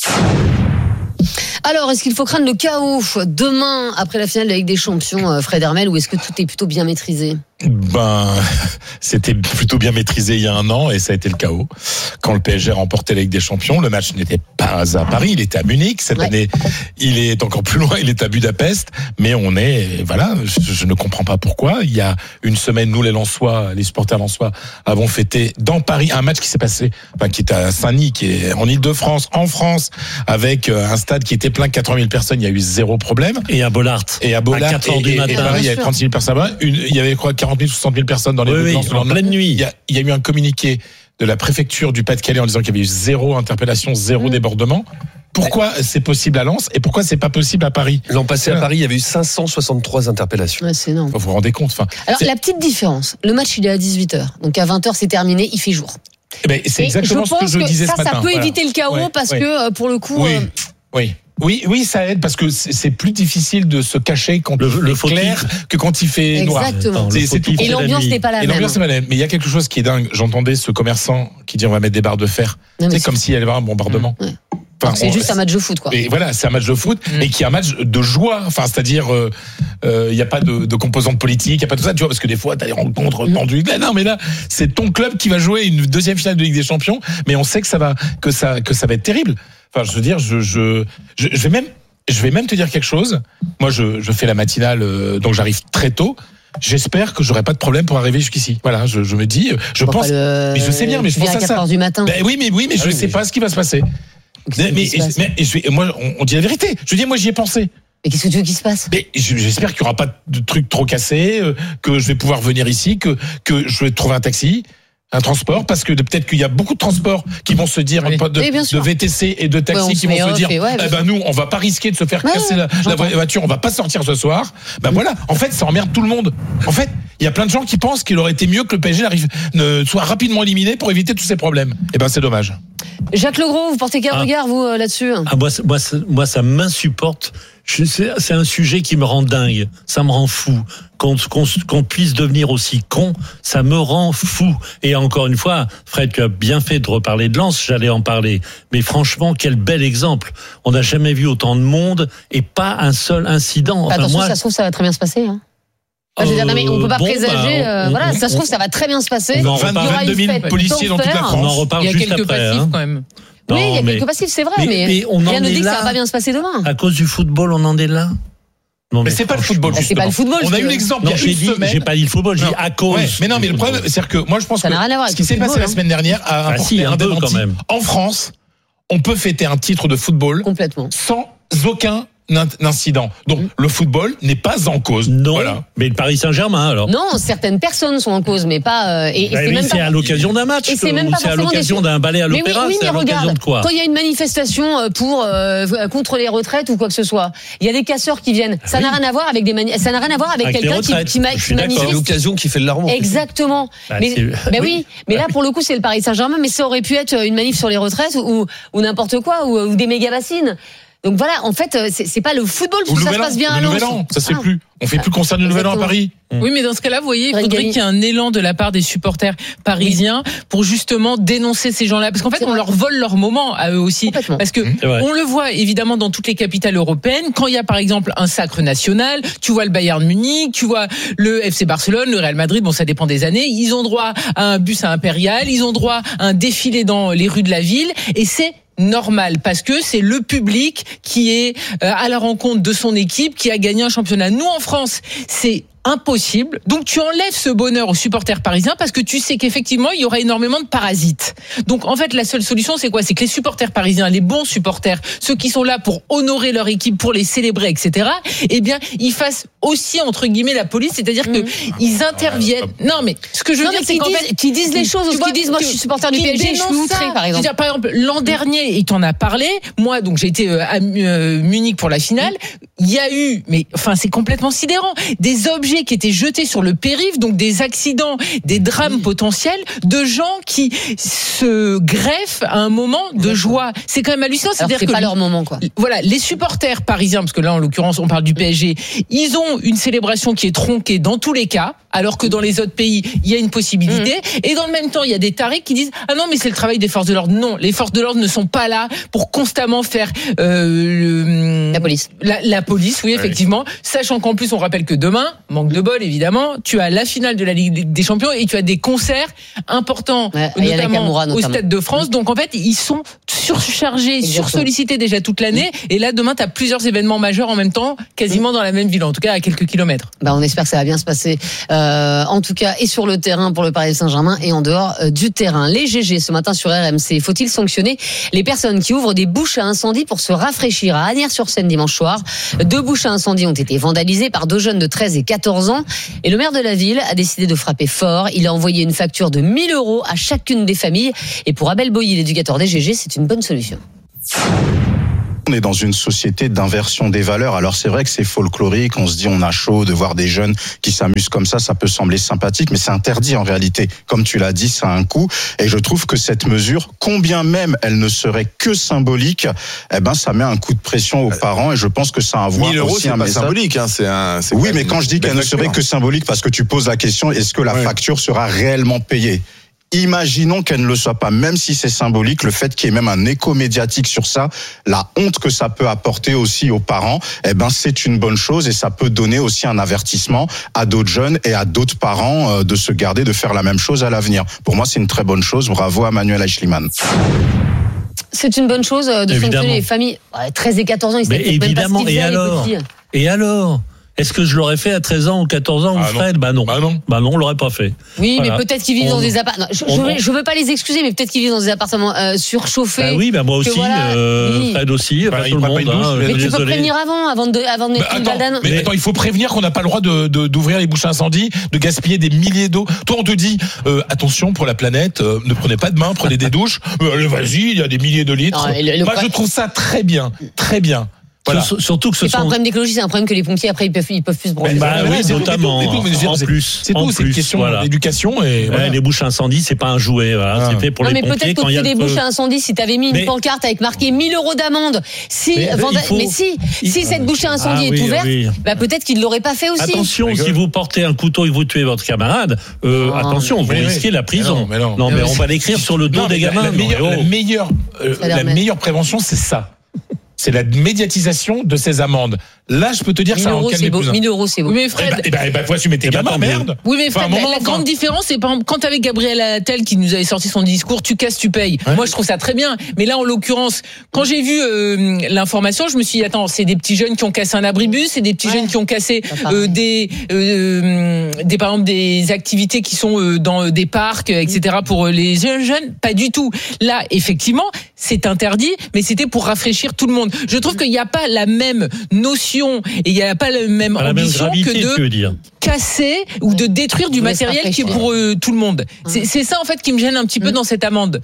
Alors, est-ce qu'il faut craindre le chaos demain après la finale de la Ligue des Champions, Fred Hermel, ou est-ce que tout est plutôt bien maîtrisé ? Ben, c'était plutôt bien maîtrisé il y a un an et ça a été le chaos. Quand le P S G remportait la Ligue des Champions, le match n'était pas à Paris, il était à Munich. Cette ouais. année, il est encore plus loin, il est à Budapest. Mais on est, voilà, je, je ne comprends pas pourquoi. Il y a une semaine, nous les Lensois, les supporters lensois, avons fêté dans Paris un match qui s'est passé, enfin, qui était à Saint-Denis, qui est en Île-de-France, en France, avec un stade qui était plein de quatre-vingt mille personnes. Il y a eu zéro problème. Et à Bollard. Et à Bollard. À quatre heures du matin. Et Paris, il y avait trente-six mille personnes. Une, il y avait quoi, quarante mille, soixante mille personnes dans les oui, rues. Oui, en pleine nuit. Il y, a, il y a eu un communiqué de la préfecture du Pas-de-Calais en disant qu'il y avait eu zéro interpellation, zéro mmh. débordement. Pourquoi c'est possible à Lens et pourquoi c'est pas possible à Paris ? L'an passé à Paris, il y avait eu cinq cent soixante-trois interpellations. Ouais, c'est énorme. Vous vous rendez compte, enfin. Alors, c'est... la petite différence, le match il est à dix-huit heures. Donc à vingt heures c'est terminé, il fait jour. Eh ben, c'est exactement je ce que je que disais ça, ce matin. Ça peut voilà. éviter le chaos ouais, parce ouais. que pour le coup. Oui. Euh... oui. Oui, oui, ça aide parce que c'est plus difficile de se cacher quand le, il le fait clair que quand il fait Exactement. noir. Exactement. C'est, c'est tout. Et l'ambiance n'est pas la Et même. l'ambiance n'est pas la même. Mais il y a quelque chose qui est dingue. J'entendais ce commerçant qui dit on va mettre des barres de fer. Non, c'est comme s'il y allait avoir un bombardement. Ouais. Enfin, c'est on, juste un match de foot, quoi. Et voilà, c'est un match de foot mmh. et qui est un match de joie. Enfin, c'est-à-dire, il euh, euh, y a pas de, de composante politique, il y a pas tout ça, tu vois, parce que des fois, t'as des rencontres tendues. Mmh. Non, mais là, c'est ton club qui va jouer une deuxième finale de Ligue des Champions, mais on sait que ça va, que ça, que ça va être terrible. Enfin, je veux dire, je, je, je, je vais même, je vais même te dire quelque chose. Moi, je, je fais la matinale, euh, donc j'arrive très tôt. J'espère que j'aurai pas de problème pour arriver jusqu'ici. Voilà, je, je me dis, je bon, pense, le... mais je sais bien, mais je pense à, à ça. Du matin. Ben oui, mais oui, mais ah, je oui, sais mais... pas ce qui va se passer. Mais, mais, mais, mais moi, on, on dit la vérité. Je veux dire, moi, j'y ai pensé. Mais qu'est-ce que tu veux qu'il se passe ? Mais j'espère qu'il n'y aura pas de trucs trop cassés, euh, que je vais pouvoir venir ici, que que je vais trouver un taxi, un transport, parce que de, peut-être qu'il y a beaucoup de transports qui vont se dire, oui. de, oui, de V T C et de taxi ouais, qui vont se dire, fait, ouais, eh ben nous, on va pas risquer de se faire ouais, casser ouais, la, la voiture, on va pas sortir ce soir. Ben mmh. voilà. En fait, ça emmerde tout le monde. En fait, il y a plein de gens qui pensent qu'il aurait été mieux que le P S G arrive, ne, soit rapidement éliminé pour éviter tous ces problèmes. Eh ben c'est dommage. Jacques Legros, vous portez quel ah. regard, vous, euh, là-dessus ? Ah, moi, moi, moi, ça m'insupporte. Je, c'est, c'est un sujet qui me rend dingue. Ça me rend fou. Qu'on, qu'on, qu'on puisse devenir aussi con, ça me rend fou. Et encore une fois, Fred, tu as bien fait de reparler de Lens, j'allais en parler. Mais franchement, quel bel exemple. On n'a jamais vu autant de monde et pas un seul incident. Enfin, attention, moi, ça se trouve, ça va très bien se passer, hein. Enfin, je veux dire, non, mais on peut pas bon, présager. Bah, on, euh, voilà, on, ça se trouve, ça va très bien se passer. On va vingt-deux mille policiers dans toute la France. On en reparle il y a juste quelques après, passifs hein. quand même. Non, oui, il y a mais, quelques passifs, c'est vrai, mais, mais, mais on rien ne dit là, que ça va pas bien se passer demain. À cause du football, on en est là. Non, mais, mais c'est pas le football. Bah, c'est pas le football. On a eu l'exemple il y a j'ai une dit, semaine. J'ai pas dit le football, j'ai dit à cause. Ouais, mais non, mais le problème, c'est que moi, je pense ça que ce qui s'est passé la semaine dernière a apporté un peu quand même. En France, on peut fêter un titre de football complètement sans aucun incident. Donc mmh. le football n'est pas en cause. Non, voilà. Mais le Paris Saint-Germain alors. Non, certaines personnes sont en cause, mais pas. Euh, et, et bah c'est oui, même c'est pas, à l'occasion d'un match. Et c'est même pas c'est à l'occasion d'un ballet à l'opéra. Mais oui, oui, c'est mais à l'occasion regarde, de quoi ? quand il y a une manifestation pour euh, contre les retraites ou quoi que ce soit, il y a des casseurs qui viennent. Ça oui. n'a rien à voir avec des mani- ça n'a rien à voir avec, avec quelqu'un qui, qui, ma- qui manifeste. C'est l'occasion qui fait le larron. Exactement. Bah, mais bah oui, mais là pour le coup c'est le Paris Saint-Germain, mais ça aurait pu être une manif sur les retraites ou ou n'importe quoi ou, ou des méga bassines. Donc voilà, en fait, c'est, c'est pas le football qui ça se passe bien à Lens. Ça se fait plus. On fait plus concert du Nouvel An à Paris. Oui, mais dans ce cas-là, vous voyez, il faudrait qu'il y ait un élan de la part des supporters parisiens oui. pour justement dénoncer ces gens-là, parce qu'en fait, c'est on vrai. leur vole leur moment à eux aussi, parce que on le voit évidemment dans toutes les capitales européennes. Quand il y a par exemple un sacre national, tu vois le Bayern Munich, tu vois le F C Barcelone, le Real Madrid. Bon, ça dépend des années. Ils ont droit à un bus à impérial, ils ont droit à un défilé dans les rues de la ville, et c'est normal parce que c'est le public qui est à la rencontre de son équipe qui a gagné un championnat. Nous en France, c'est impossible. Donc tu enlèves ce bonheur aux supporters parisiens parce que tu sais qu'effectivement il y aura énormément de parasites. Donc en fait la seule solution c'est quoi ? C'est que les supporters parisiens, les bons supporters, ceux qui sont là pour honorer leur équipe, pour les célébrer, et cetera. Eh bien ils fassent aussi entre guillemets la police, c'est-à-dire que mmh. ils interviennent. Non mais ce que je veux non, dire mais c'est qu'en disent, fait qui disent les choses, ou qui disent moi je suis supporter du P S G, je suis outré par exemple. C'est-à-dire, par exemple l'an dernier il t'en a parlé. Moi donc j'ai été à Munich pour la finale. Il y a eu, mais enfin c'est complètement sidérant, des objets qui étaient jetés sur le périph', donc des accidents, des drames potentiels de gens qui se greffent à un moment de joie. C'est quand même hallucinant. Alors c'est-à-dire que pas leur moment quoi. Voilà, les supporters parisiens, parce que là en l'occurrence on parle du P S G, ils ont une célébration qui est tronquée dans tous les cas, alors que dans les autres pays il y a une possibilité. Mmh. Et dans le même temps il y a des tarés qui disent ah non mais c'est le travail des forces de l'ordre. Non, les forces de l'ordre ne sont pas là pour constamment faire euh, le, la police. La, la police, oui effectivement. Oui. Sachant qu'en plus on rappelle que demain, manque de bol évidemment, tu as la finale de la Ligue des Champions et tu as des concerts importants, ouais, notamment, Kamoura, notamment au Stade de France. Donc en fait ils sont surchargés, sursollicités déjà toute l'année. Et là demain tu as plusieurs événements majeurs en même temps, quasiment dans la même ville, en tout cas à quelques kilomètres. Bah on espère que ça va bien se passer. Euh, en tout cas, et sur le terrain pour le Paris Saint-Germain et en dehors euh, du terrain. Les G G ce matin sur R M C. Faut-il sanctionner les personnes qui ouvrent des bouches à incendie pour se rafraîchir à Asnières-sur-Seine dimanche soir? Deux bouches à incendie ont été vandalisées par deux jeunes de treize et quatorze ans. Et le maire de la ville a décidé de frapper fort. Il a envoyé une facture de mille euros à chacune des familles. Et pour Abel Boilly, l'éducateur des G G, c'est une bonne solution. On est dans une société d'inversion des valeurs. Alors c'est vrai que c'est folklorique, on se dit on a chaud de voir des jeunes qui s'amusent comme ça, ça peut sembler sympathique, mais c'est interdit en réalité. Comme tu l'as dit, ça a un coût. Et je trouve que cette mesure, combien même elle ne serait que symbolique, eh ben ça met un coup de pression aux parents et je pense que ça a à voir mille euros, aussi un pas message. Symbolique, hein, c'est un. C'est oui, mais quand je dis qu'elle ne serait que symbolique, parce que tu poses la question, est-ce que la ouais. facture sera réellement payée ? Imaginons qu'elle ne le soit pas, même si c'est symbolique, le fait qu'il y ait même un écho médiatique sur ça, la honte que ça peut apporter aussi aux parents, eh ben c'est une bonne chose et ça peut donner aussi un avertissement à d'autres jeunes et à d'autres parents de se garder de faire la même chose à l'avenir. Pour moi, c'est une très bonne chose. Bravo à Manuel Eichlimann. C'est une bonne chose de évidemment. Sanctionner les familles. treize et quatorze ans, ils mais évidemment, même pas ce qu'ils faisaient, et alors Et alors Est-ce que je l'aurais fait à treize ans ou quatorze ans, ah ou Fred? Bah non. Bah non. Bah non, on l'aurait pas fait. Oui, voilà. mais peut-être qu'ils vivent on, dans des appartements. Je, je, veux, je veux pas les excuser, mais peut-être qu'ils vivent dans des appartements euh, surchauffés. Bah oui, bah moi aussi, voilà, euh, oui. Fred aussi, bah, tout le monde. Hein, mais désolé. tu peux prévenir avant, avant de, avant de mettre bah, une balle d'annonce. Mais attends, il faut prévenir qu'on n'a pas le droit de, de, d'ouvrir les bouches à incendie, de gaspiller des milliers d'eau. Toi, on te dit, euh, attention pour la planète, euh, ne prenez pas de bain, prenez des douches. Euh, vas-y, il y a des milliers de litres. Non, le, le moi, je trouve ça très bien, très bien. Voilà. Surtout que ce c'est sont... pas un problème d'écologie, c'est un problème que les pompiers après ils peuvent ils peuvent plus se branler. Bah, bah oui, c'est notamment tout, mais tout, en plus. C'est tout, c'est une question voilà. d'éducation et voilà. Les bouches à incendie, c'est pas un jouet, voilà. Ah. C'est fait pour non, les mais pompiers peut-être quand il y a des bouches à incendie, si t'avais mis une mais... pancarte avec marqué mille euros d'amende, si mais, vanda... faut... mais si il... si cette bouche à incendie ah, est oui, ouverte, oui. bah peut-être qu'ils l'auraient pas fait aussi. Attention, si vous portez un couteau et que vous tuez votre camarade, euh, oh, attention, vous risquez la prison. Non, mais on va l'écrire sur le dos des gamins. La meilleure la meilleure prévention, c'est ça. C'est la médiatisation de ces amendes. Là, je peux te dire, ça en calme plus. mille euros, c'est beau. Oui, mais Fred. Eh ben, eh ben, faut assumer tes gamins, merde. Oui, mais Fred, enfin, moment, la, la grande différence, c'est par exemple, quand avec Gabriel Attal qui nous avait sorti son discours, tu casses, tu payes. Ouais. Moi, je trouve ça très bien. Mais là, en l'occurrence, quand j'ai vu euh, l'information, je me suis dit, attends, c'est des petits jeunes qui ont cassé un abribus, c'est des petits ouais. jeunes qui ont cassé euh, des, euh, des, par exemple, des activités qui sont euh, dans des parcs, et cetera pour les jeunes. Pas du tout. Là, effectivement, c'est interdit, mais c'était pour rafraîchir tout le monde. Je trouve qu'il n'y a pas la même notion et il n'y a pas la même pas ambition la même gravité, que de dire. casser ou de détruire du matériel qui est pour euh, tout le monde. C'est, c'est ça en fait qui me gêne un petit peu mmh. dans cette amende.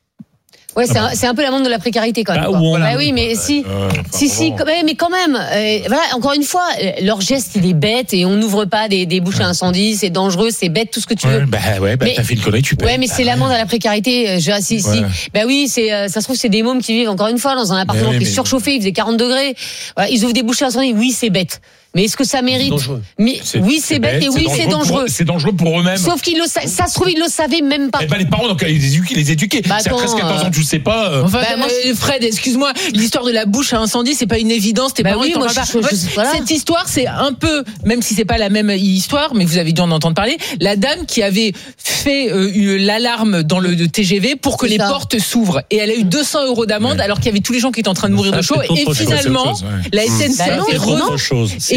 Ouais, c'est, un, c'est un peu la monde de la précarité quand même. Bah, on... bah oui, mais si, euh, si, si, quand même, mais quand même, euh, voilà, encore une fois, leur geste il est bête et on n'ouvre pas des, des bouches à incendie, c'est dangereux, c'est bête, tout ce que tu ouais, veux. Bah ouais, bah mais, t'as fait une connerie, tu peux. Ouais, mais bah, c'est l'amende à la précarité. Je, si, ouais. si, bah oui, c'est, ça se trouve c'est des mômes qui vivent encore une fois dans un appartement mais, qui est surchauffé, il faisait quarante degrés. Voilà, ils ouvrent des bouches à incendie, oui, c'est bête. Mais est-ce que ça mérite mais, c'est, Oui, c'est, c'est bête, bête et oui, c'est dangereux. Pour, c'est dangereux pour eux-mêmes. Sauf qu'ils le sa- ça se trouve, ils le savaient même pas. Eh ben, les parents, donc, les éduquer, les éduquer. Bah, c'est à treize quatorze ans, tu le sais pas. Euh... Enfin, bah, moi, euh, Fred, excuse-moi, l'histoire de la bouche à incendie, c'est pas une évidence. Tes bah parents, oui, ils moi, t'en je, je, je, voilà. Cette histoire, c'est un peu, même si c'est pas la même histoire, mais vous avez dû en entendre parler, la dame qui avait fait euh, l'alarme dans le T G V pour que c'est les ça. portes s'ouvrent. Et elle a eu deux cents euros d'amende, ouais. alors qu'il y avait tous les gens qui étaient en train de mourir ça, de chaud. Et finalement, chose, ouais. la S N C F est revenue.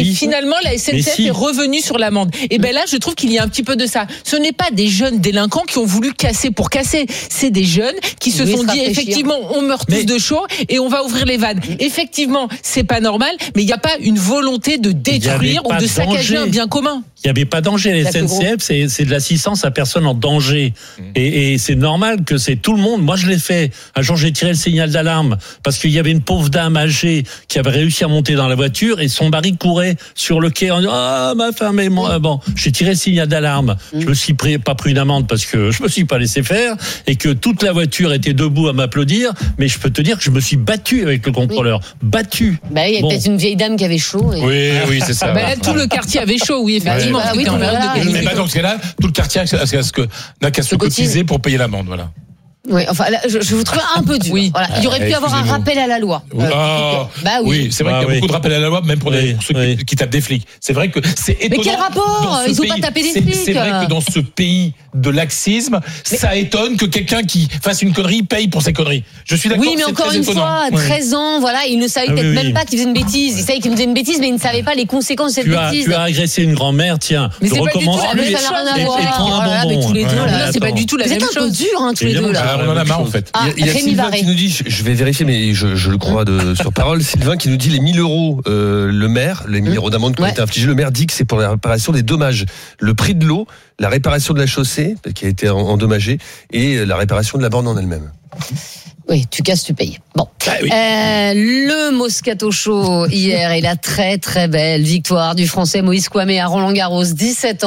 Et si. finalement, la S N C F si. est revenue sur l'amende. Et ben là, je trouve qu'il y a un petit peu de ça. Ce n'est pas des jeunes délinquants qui ont voulu casser pour casser. C'est des jeunes qui se Oui, sont se dit, rafraîchir. effectivement, on meurt tous Mais- de chaud et on va ouvrir les vannes. Effectivement, c'est pas normal, mais il n'y a pas une volonté de y avait détruire ou pas de de saccager danger. un bien commun. Il n'y avait pas danger. Les La S N C F, c'est, c'est de l'assistance à personne en danger. Et, et c'est normal que c'est tout le monde. Moi, je l'ai fait. Un jour, j'ai tiré le signal d'alarme parce qu'il y avait une pauvre dame âgée qui avait réussi à monter dans la voiture et son mari courait sur le quai en disant « Ah, ma femme et moi ». Bon, j'ai tiré le signal d'alarme. Je me suis pris, pas pris une amende parce que je me suis pas laissé faire et que toute la voiture était debout à m'applaudir. Mais je peux te dire que je me suis battu avec le contrôleur. Battu. Bah, il y a Bon. peut-être une vieille dame qui avait chaud. Et... Oui, oui, c'est ça. Ben là, tout le quartier avait chaud, oui, effectivement. Bah, oui, C'était en tout le- période de voilà. canicule. Mais bah, dans ce cas-là, tout le quartier a- a- a- a- n'a qu'à se cotise. cotiser pour payer l'amende, voilà. Oui, enfin, là, je, je vous trouve un peu dur. Oui. Voilà. Il y aurait Ah, pu avoir un excusez-moi. rappel à la loi. Oui. Ah, bah oui. oui, c'est vrai Ah, qu'il y a oui. beaucoup de rappels à la loi, même pour, des- Oui, pour ceux oui. qui, qui tapent des flics. C'est vrai que c'est étonnant. quel rapport dans ce Ils ont pas pays. tapé des C'est- flics. C'est vrai que dans ce pays de laxisme, ça étonne que quelqu'un qui fasse une connerie paye pour ses conneries. Je suis d'accord. Oui, mais c'est encore très une étonnant. fois, Ouais. treize ans, voilà, il ne savait Ah peut-être oui, même oui. pas qu'il faisait une bêtise. Il savait qu'il faisait une bêtise, mais il ne savait pas les conséquences de cette Tu as, bêtise. tu as agressé une grand-mère, tiens. Mais je c'est pas du tout recommence la plus. même Mais ça n'a rien à Et- et voir. prends un Oh là là, mais bonbon. tous les deux, Ouais, là. mais Là, c'est pas attends. du tout la Vous même êtes un peu chose. dur, hein, tous les Évidemment deux, que là. Ah, on en a marre, en fait. Ah, Il y a, il y a Rémi Sylvain Barré. qui nous dit, je- je vais vérifier, mais je, je le crois de, sur parole, Sylvain qui nous dit les mille euros, euh, le maire, les mille euros d'amende qui ont Ouais. été infligés, le maire dit que c'est pour la réparation des dommages. Le prix de l'eau, la réparation de la chaussée, qui a été en- endommagée, et la réparation de la borne en elle-même. Oui, tu casses, tu payes. Bon. Ah oui. Euh, le Moscato Show hier et la très très belle victoire du Français Moïse Kouamé à Roland-Garros, dix-sept ans.